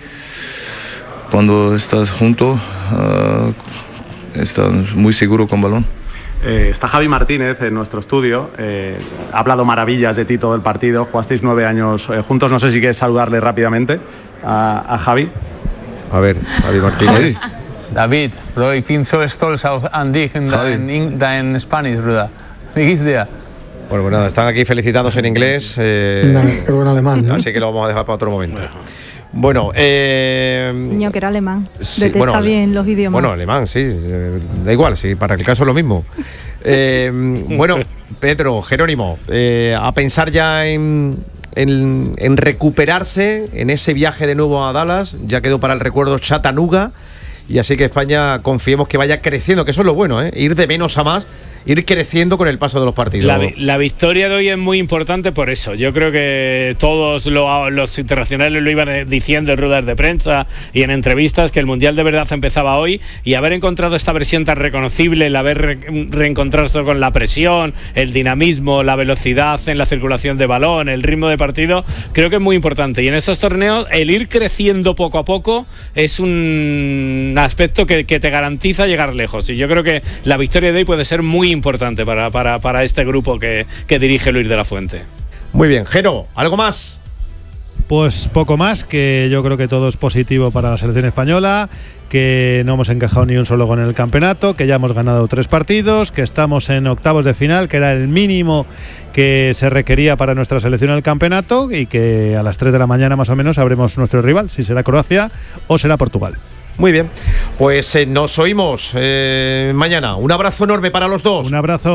cuando estás junto uh, estás muy seguro con balón. Eh, está Javi Martínez en nuestro estudio. Eh, ha hablado maravillas de ti todo el partido. Jugasteis nueve años eh, juntos. No sé si quieres saludarle rápidamente a, a Javi. A ver, Javi Martínez. David, bro, ich bin so stolz auf an dich in dein, dein Spanish, Bruder. Wie geht's dir? Bueno, pues nada, están aquí felicitándose en inglés. Eh, No, pero en alemán, ¿no? Así que lo vamos a dejar para otro momento. Bueno, eh, Niño que era alemán. sí, Detesta bueno, bien los idiomas. bueno, alemán, sí, eh, da igual, sí, para el caso es lo mismo. Eh, bueno, Pedro, Jerónimo, eh, a pensar ya en, en, en recuperarse en ese viaje de nuevo a Dallas. Ya quedó para el recuerdo Chattanooga, y así que España confiemos que vaya creciendo, que eso es lo bueno, ¿eh? Ir de menos a más, ir creciendo con el paso de los partidos. La, vi- la victoria de hoy es muy importante por eso. Yo creo que todos lo- los internacionales lo iban eh, diciendo en ruedas de prensa y en entrevistas, que el Mundial de verdad empezaba hoy, y haber encontrado esta versión tan reconocible, el haber re- reencontrarse con la presión, el dinamismo, la velocidad en la circulación de balón, el ritmo de partido, creo que es muy importante. Y en estos torneos el ir creciendo poco a poco es un aspecto que, que te garantiza llegar lejos. Y yo creo que la victoria de hoy puede ser muy importante para, para, para este grupo que, que dirige Luis de la Fuente. Muy bien, Jero, ¿algo más? Pues poco más, que yo creo que todo es positivo para la selección española, que no hemos encajado ni un solo gol en el campeonato, que ya hemos ganado tres partidos, que estamos en octavos de final, que era el mínimo que se requería para nuestra selección en el campeonato, y que a las tres de la mañana más o menos sabremos nuestro rival, si será Croacia o será Portugal. Muy bien, pues eh, nos oímos eh, mañana. Un abrazo enorme para los dos. Un abrazo.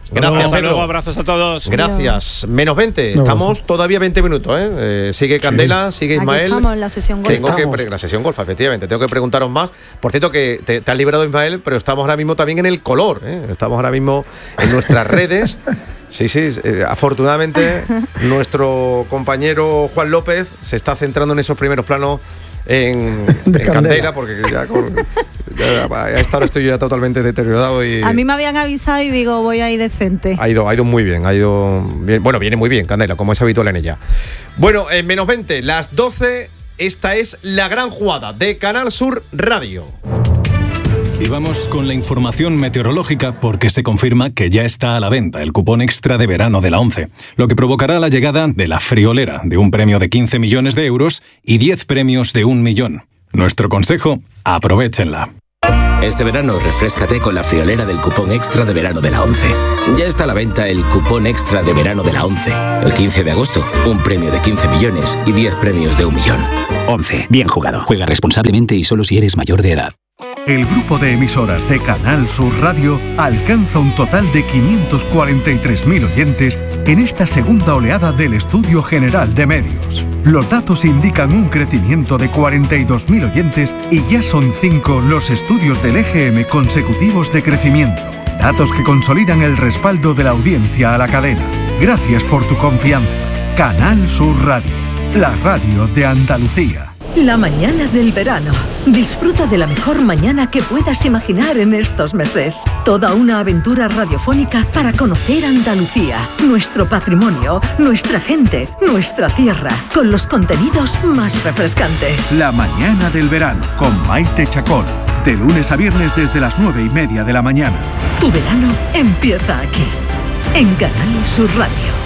Gracias, Hasta Pedro. luego, abrazos a todos. Gracias. Menos veinte. Estamos todavía veinte minutos, ¿eh? Eh, sigue Candela, sigue Ismael. Aquí estamos en la sesión golf. Tengo que pre- la sesión golf, efectivamente. Tengo que preguntaros más. Por cierto, que te, te has librado, Ismael, pero estamos ahora mismo también en el color, ¿eh? Estamos ahora mismo en nuestras redes. Sí, sí, eh, afortunadamente nuestro compañero Juan López se está centrando en esos primeros planos en, en Candela. Candela, porque ya, con, ya a esta hora estoy ya totalmente deteriorado y A mí me habían avisado y digo, voy ahí decente. ha ido, ha ido muy bien, ha ido bien. Bueno, viene muy bien Candela, como es habitual en ella. Bueno, en menos veinte, las doce, esta es la gran jugada de Canal Sur Radio. Y vamos con la información meteorológica porque se confirma que ya está a la venta el cupón extra de verano de la ONCE, lo que provocará la llegada de la friolera de un premio de quince millones de euros y diez premios de un millón. Nuestro consejo, aprovéchenla. Este verano refréscate con la friolera del cupón extra de verano de la ONCE. Ya está a la venta el cupón extra de verano de la ONCE. El quince de agosto, un premio de quince millones y diez premios de un millón. ONCE, bien jugado. Juega responsablemente y solo si eres mayor de edad. El grupo de emisoras de Canal Sur Radio alcanza un total de quinientos cuarenta y tres mil oyentes en esta segunda oleada del Estudio General de Medios. Los datos indican un crecimiento de cuarenta y dos mil oyentes y ya son cinco los estudios del E G M consecutivos de crecimiento. Datos que consolidan el respaldo de la audiencia a la cadena. Gracias por tu confianza. Canal Sur Radio, la radio de Andalucía. La mañana del verano. Disfruta de la mejor mañana que puedas imaginar en estos meses. Toda una aventura radiofónica para conocer Andalucía, nuestro patrimonio, nuestra gente, nuestra tierra, con los contenidos más refrescantes. La mañana del verano con Maite Chacón. De lunes a viernes desde las nueve y media de la mañana. Tu verano empieza aquí, en Canal Sur Radio.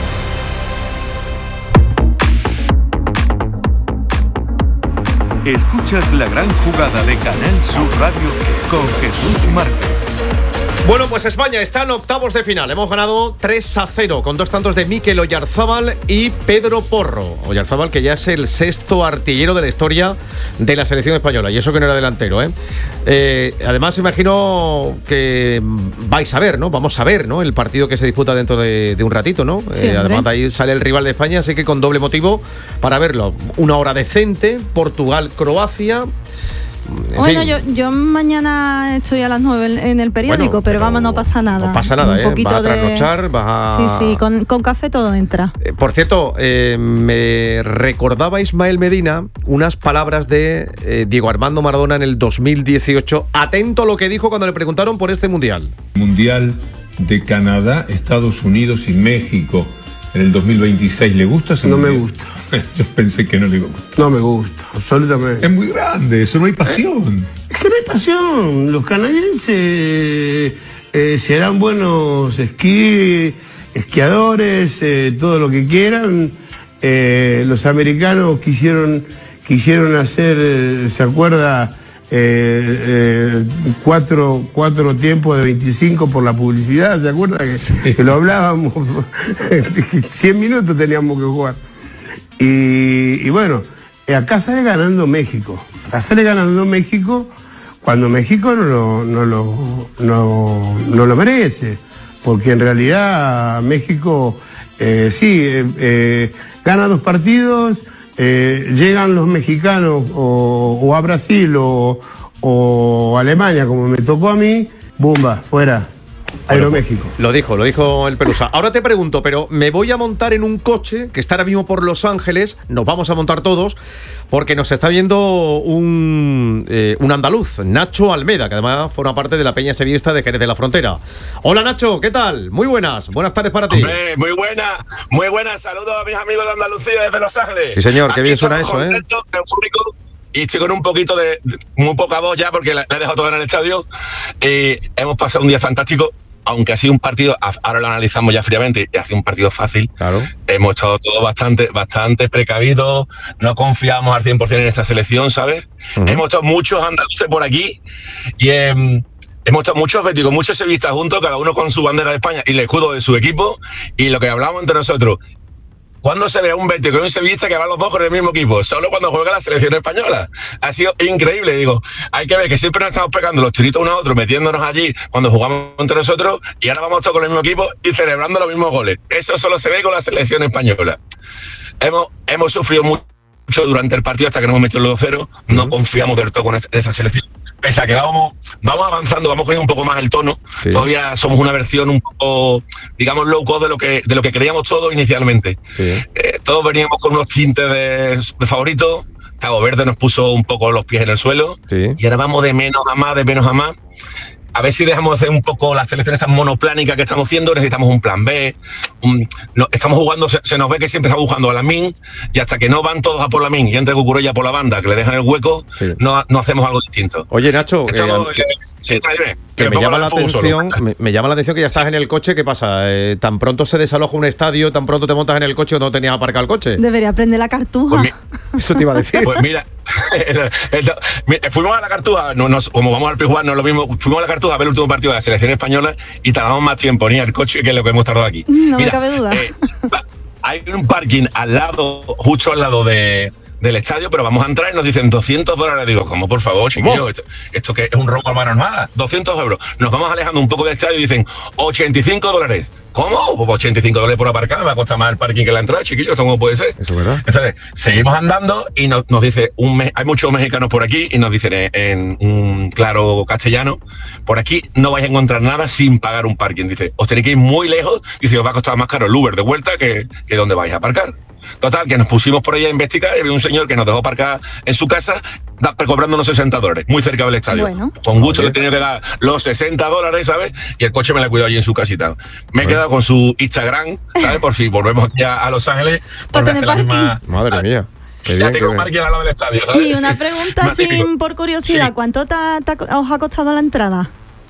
Escuchas la gran jugada de Canal Sur Radio con Jesús Márquez. Bueno, pues España está en octavos de final. Hemos ganado tres a cero con dos tantos de Mikel Oyarzábal y Pedro Porro. Oyarzábal, que ya es el sexto artillero de la historia de la selección española. Y eso que no era delantero, ¿eh? Eh, además, imagino que vais a ver, ¿no? Vamos a ver, ¿no? El partido que se disputa dentro de, de un ratito, ¿no? Sí, eh, además, ahí sale el rival de España, así que con doble motivo para verlo. Una hora decente, Portugal-Croacia. En bueno, fin. yo, yo mañana estoy a las nueve en, en el periódico, Bueno, pero, pero vamos, no pasa nada. No pasa nada, Un ¿eh? poquito Vas a de- trasnochar, vas a... Sí, sí, con, con café todo entra. Eh, Por cierto, eh, me recordaba Ismael Medina unas palabras de eh, Diego Armando Maradona en el dos mil dieciocho. Atento a lo que dijo cuando le preguntaron por este mundial. Mundial de Canadá, Estados Unidos y México en el dos mil veintiséis. ¿Le gusta ese No me mundial? Yo pensé que no le gusta. No me gusta, absolutamente. Es muy grande, eso no hay pasión. Es que no hay pasión. Los canadienses eh, serán buenos esquí, esquiadores, eh, todo lo que quieran. Eh, los americanos quisieron, quisieron hacer, eh, ¿se acuerda? Eh, eh, cuatro, cuatro tiempos de veinticinco por la publicidad, ¿se acuerda? Que, que lo hablábamos, cien minutos teníamos que jugar. Y, y bueno, acá sale ganando México. Acá sale ganando México cuando México no lo, no lo, no, no lo merece. Porque en realidad México eh, sí eh, eh, gana dos partidos, eh, llegan los mexicanos o, o a Brasil o, o Alemania, como me tocó a mí, ¡bumba! Fuera. Aeroméxico. Lo dijo, lo dijo el Pelusa. Ahora te pregunto, pero me voy a montar en un coche que está ahora mismo por Los Ángeles, nos vamos a montar todos, porque nos está viendo un, eh, un andaluz, Nacho Almeda, que además forma parte de la Peña Sevillista de Jerez de la Frontera. Hola Nacho, ¿qué tal? Muy buenas, buenas tardes para ti. Hombre, muy buena, muy buenas. Saludos a mis amigos de Andalucía desde Los Ángeles. Sí, señor, qué Aquí bien suena estamos eso, ¿eh? contentos, eufóricos, y estoy con un poquito de, de- muy poca voz ya porque la, la he dejado toda en el estadio. Eh, hemos pasado un día fantástico, aunque ha sido un partido, a- ahora lo analizamos ya fríamente, y ha sido un partido fácil. Claro. Hemos estado todos bastante, bastante precavidos, no confiamos al cien por ciento en esta selección, ¿sabes? Ujú. Hemos estado muchos andaluces por aquí y em, hemos estado muchos béticos, muchos sevillistas juntos, cada uno con su bandera de España y el escudo de su equipo, y lo que hablamos entre nosotros. ¿Cuándo se ve a un Betis con un sevillista que van los dos con el mismo equipo? Solo cuando juega la selección española. Ha sido increíble, digo. Hay que ver que siempre nos estamos pegando los tiritos uno a otro, metiéndonos allí cuando jugamos entre nosotros, y ahora vamos todos con el mismo equipo y celebrando los mismos goles. Eso solo se ve con la selección española. Hemos, hemos sufrido mucho durante el partido hasta que nos hemos metido el dos cero. No confiamos del todo con esa selección. Pese a que vamos, vamos avanzando, vamos cogiendo un poco más el tono, sí. Todavía somos una versión un poco, digamos, low cost de lo que, de lo que creíamos todos inicialmente. Sí. Eh, todos veníamos con unos tintes de, de favorito. Cabo Verde nos puso un poco los pies en el suelo, sí. Y ahora vamos de menos a más, de menos a más. A ver si dejamos de hacer un poco las selecciones tan monoplánicas que estamos haciendo. Necesitamos un plan B. Un, no, estamos jugando, se, se nos ve que siempre estamos jugando a Lamine, y hasta que no van todos a por Lamine y entre Cucurella por la banda, que le dejan el hueco, sí. no, no hacemos algo distinto. Oye, Nacho, estamos, eh, que, sí, que, que me, llama la atención, me, me llama la atención que ya estás en el coche. ¿Qué pasa? Eh, ¿Tan pronto se desaloja un estadio, tan pronto te montas en el coche o no tenías aparcado el coche? Debería prender la cartuja. Pues mi, eso te iba a decir. Pues mira, el, el, el, fuimos a la Cartuja, no, nos, como vamos al Pijuán, no es lo mismo. Fuimos a la Cartuja a ver el último partido de la selección española y tardamos más tiempo en ir al coche que lo que hemos tardado aquí. No mira, me cabe duda. Eh, hay un parking al lado, justo al lado de, del estadio, pero vamos a entrar y nos dicen doscientos dólares. Digo, ¿cómo, por favor, chiquillo? Esto, esto que es un robo a mano armada. doscientos euros. Nos vamos alejando un poco del estadio y dicen ochenta y cinco dólares. ¿Cómo? Pues ochenta y cinco dólares por aparcar, me va a costar más el parking que la entrada, chiquillo. ¿Esto cómo puede ser? Eso es verdad. Entonces, seguimos andando y nos, nos dice, un hay muchos mexicanos por aquí y nos dicen en, en un claro castellano, por aquí no vais a encontrar nada sin pagar un parking. Dice, os tenéis que ir muy lejos y dice, os va a costar más caro el Uber de vuelta que, que donde vais a aparcar. Total, que nos pusimos por ahí a investigar y había un señor que nos dejó aparcar en su casa cobrándonos sesenta dólares, muy cerca del estadio. Bueno. Con gusto le he tenido que dar los sesenta dólares, ¿sabes? Y el coche me lo he cuidado allí en su casita. Me he quedado con su Instagram, ¿sabes? Por si volvemos aquí a, a Los Ángeles. Por tener parking. Misma... Madre mía. Qué ya bien, tengo un parking al lado del estadio, ¿sabes? Y una pregunta sin, por curiosidad, sí. ¿Cuánto te, te, os ha costado la entrada?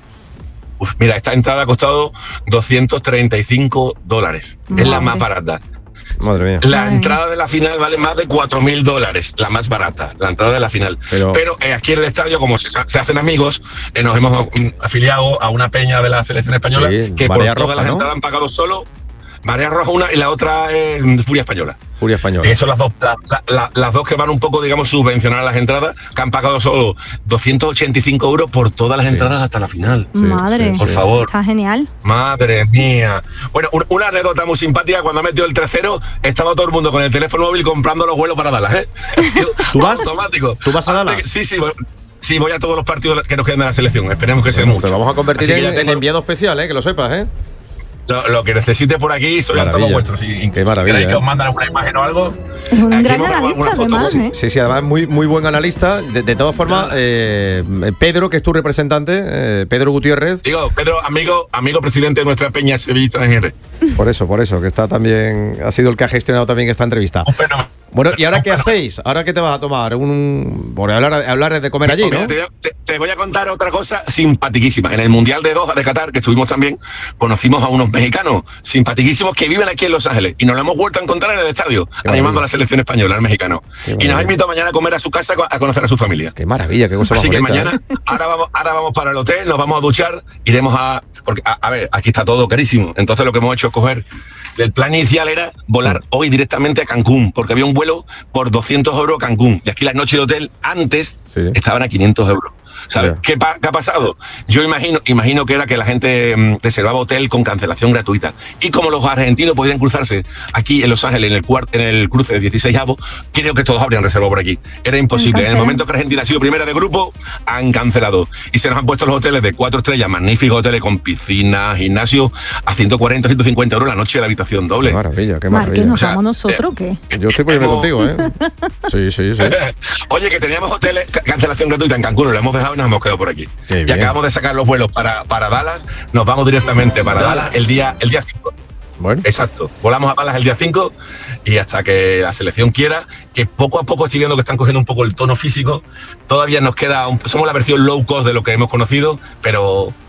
Uf, mira, esta entrada ha costado doscientos treinta y cinco dólares. Madre. Es la más barata. Madre mía. La Madre entrada mía. de la final vale más de cuatro mil dólares, la más barata, la entrada de la final. Pero, Pero eh, aquí en el estadio, como se, se hacen amigos, eh, nos hemos um, afiliado a una peña de la selección española, sí, que por todas Roja, las ¿no? entradas han pagado solo Marea Roja una y la otra es Furia Española. Furia Española. Eh, son las dos, la, la, la, las dos que van un poco, digamos, subvencionar las entradas, que han pagado solo doscientos ochenta y cinco euros por todas las sí. entradas hasta la final. Sí, Madre. Sí, por sí. favor. Está genial. Madre mía. Bueno, un, una anécdota muy simpática, cuando ha metido el tres cero, estaba todo el mundo con el teléfono móvil comprando los vuelos para Dallas, ¿eh? ¿Tú vas? Automático. ¿Tú vas a Dallas? Sí, sí, voy, sí, voy a todos los partidos que nos quedan de la selección. Esperemos que sea mucho. Te vamos a convertir en, tengo... en enviado especial, ¿eh? Que lo sepas, ¿eh? Lo, lo que necesite por aquí, soy a todos vuestros. Si Qué maravilla. ¿Queréis eh? que os manden alguna imagen o algo? Es un gran analista, además. ¿eh? Sí, sí, además muy, muy buen analista. De, de todas formas, eh, Pedro, que es tu representante, eh, Pedro Gutiérrez. Digo, Pedro, amigo, amigo presidente de nuestra peña sevillista en R. Por eso, por eso, que está también, ha sido el que ha gestionado también esta entrevista. Un fenómeno. Bueno, ¿y ahora qué hacéis? ¿Ahora qué te vas a tomar? Un, por hablar, hablar de comer allí, ¿no? Te, te, te voy a contar otra cosa simpaticísima. En el Mundial de Doha de Qatar, que estuvimos también, conocimos a unos mexicanos simpaticísimos que viven aquí en Los Ángeles y nos lo hemos vuelto a encontrar en el estadio, qué animando maravilla. A la selección española, al mexicano. Y nos ha invitado mañana a comer a su casa a conocer a su familia. Qué maravilla, qué cosa Así más que bonita, mañana, ¿eh? ahora, vamos, ahora vamos para el hotel, nos vamos a duchar, iremos a... Porque, a, a ver, aquí está todo carísimo. Entonces lo que hemos hecho es coger... El plan inicial era volar mm. hoy directamente a Cancún, porque había un vuelo por doscientos euros a Cancún. Y aquí las noches de hotel antes sí. estaban a quinientos euros. ¿Sabes? ¿Qué, pa ¿Qué ha pasado? Yo imagino, imagino que era que la gente mmm, reservaba hotel con cancelación gratuita. Y como los argentinos podían cruzarse aquí en Los Ángeles en el, en el cruce de dieciséis avos, creo que todos habrían reservado por aquí. Era imposible. En el momento que Argentina ha sido primera de grupo, han cancelado. Y se nos han puesto los hoteles de cuatro estrellas, magníficos hoteles con piscina, gimnasio, a ciento cuarenta, ciento cincuenta euros la noche de la habitación doble. Qué maravilla, qué maravilla. Marque, ¿nos o sea, vamos nosotros o qué? Yo estoy poniendo contigo, ¿eh? Sí, sí, sí. Oye, que teníamos hoteles, cancelación gratuita en Cancún, lo hemos dejado y nos hemos quedado por aquí. Qué y bien. Acabamos de sacar los vuelos para, para Dallas, nos vamos directamente para Dallas el día el día cinco. Bueno. Exacto, volamos a Dallas el día cinco y hasta que la selección quiera, que poco a poco estoy viendo que están cogiendo un poco el tono físico. Todavía nos queda, un, somos la versión low cost de lo que hemos conocido, pero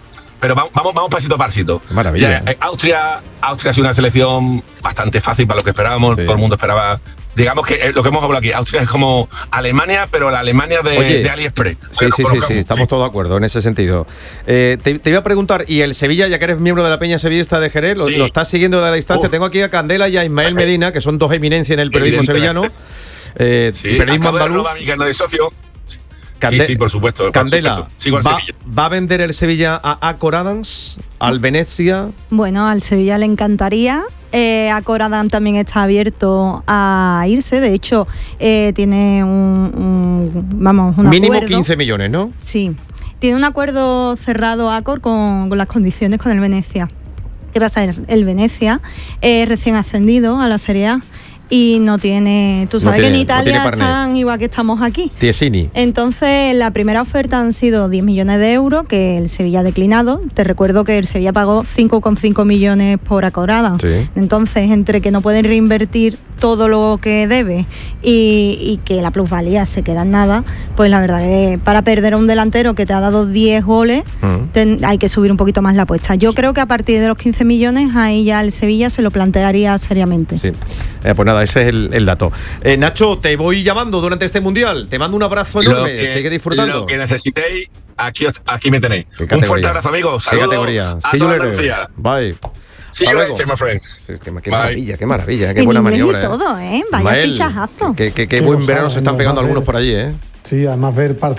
pero vamos, vamos, vamos pasito a pasito. Maravilla. Ya, eh, Austria, Austria ha sido una selección bastante fácil para lo que esperábamos, sí. Todo el mundo esperaba. Digamos que eh, lo que hemos hablado aquí, Austria es como Alemania, pero la Alemania de, Oye, de AliExpress. Sí, sí, sí, sí, estamos sí. todos de acuerdo en ese sentido. Eh, te, te iba a preguntar, ¿y el Sevilla, ya que eres miembro de la Peña Sevillista de Jerez, lo, sí. lo estás siguiendo de la distancia? Uf. Tengo aquí a Candela y a Ismael Medina, que son dos eminencias en el periodismo sevillano. Eh, sí, periodismo andaluz. andaluz. De socio. Cande sí, sí, por supuesto. Candela, por supuesto. Sigo al va, Sevilla. ¿va a vender el Sevilla a Akor Adams, al Venecia? Bueno, al Sevilla le encantaría. Eh, Akor Adams también está abierto a irse. De hecho, eh, tiene un, un vamos, un mínimo acuerdo. quince millones, ¿no? Sí. Tiene un acuerdo cerrado Akor con, con las condiciones con el Venecia. ¿Qué pasa? El, el Venecia es recién ascendido a la Serie A. Y no tiene, tú sabes no tiene, que en Italia no están igual que estamos aquí. Tiesini. Entonces, la primera oferta han sido diez millones de euros, que el Sevilla ha declinado. Te recuerdo que el Sevilla pagó cinco coma cinco millones por Akor Adams. Sí. Entonces, entre que no pueden reinvertir todo lo que debe y, y que la plusvalía se queda en nada, pues la verdad que para perder a un delantero que te ha dado diez goles, uh-huh. ten, hay que subir un poquito más la apuesta. Yo creo que a partir de los quince millones, ahí ya el Sevilla se lo plantearía seriamente. Sí. Eh, pues nada, ese es el, el dato. Eh, Nacho, te voy llamando durante este Mundial. Te mando un abrazo enorme. Que, Sigue disfrutando. Lo que necesitéis, aquí, aquí me tenéis. Un fuerte abrazo, amigos. Saludos. ¿Qué categoría? A toda Andalucía. Bye. Sí, yo later, my friend. Sí, qué, qué maravilla, qué maravilla, qué en buena maniobra. Y todo, ¿eh? Vaya Ismael, fichajazo. Qué, qué, qué buen verano se están pegando algunos por allí, ¿eh? Sí, además ver partidos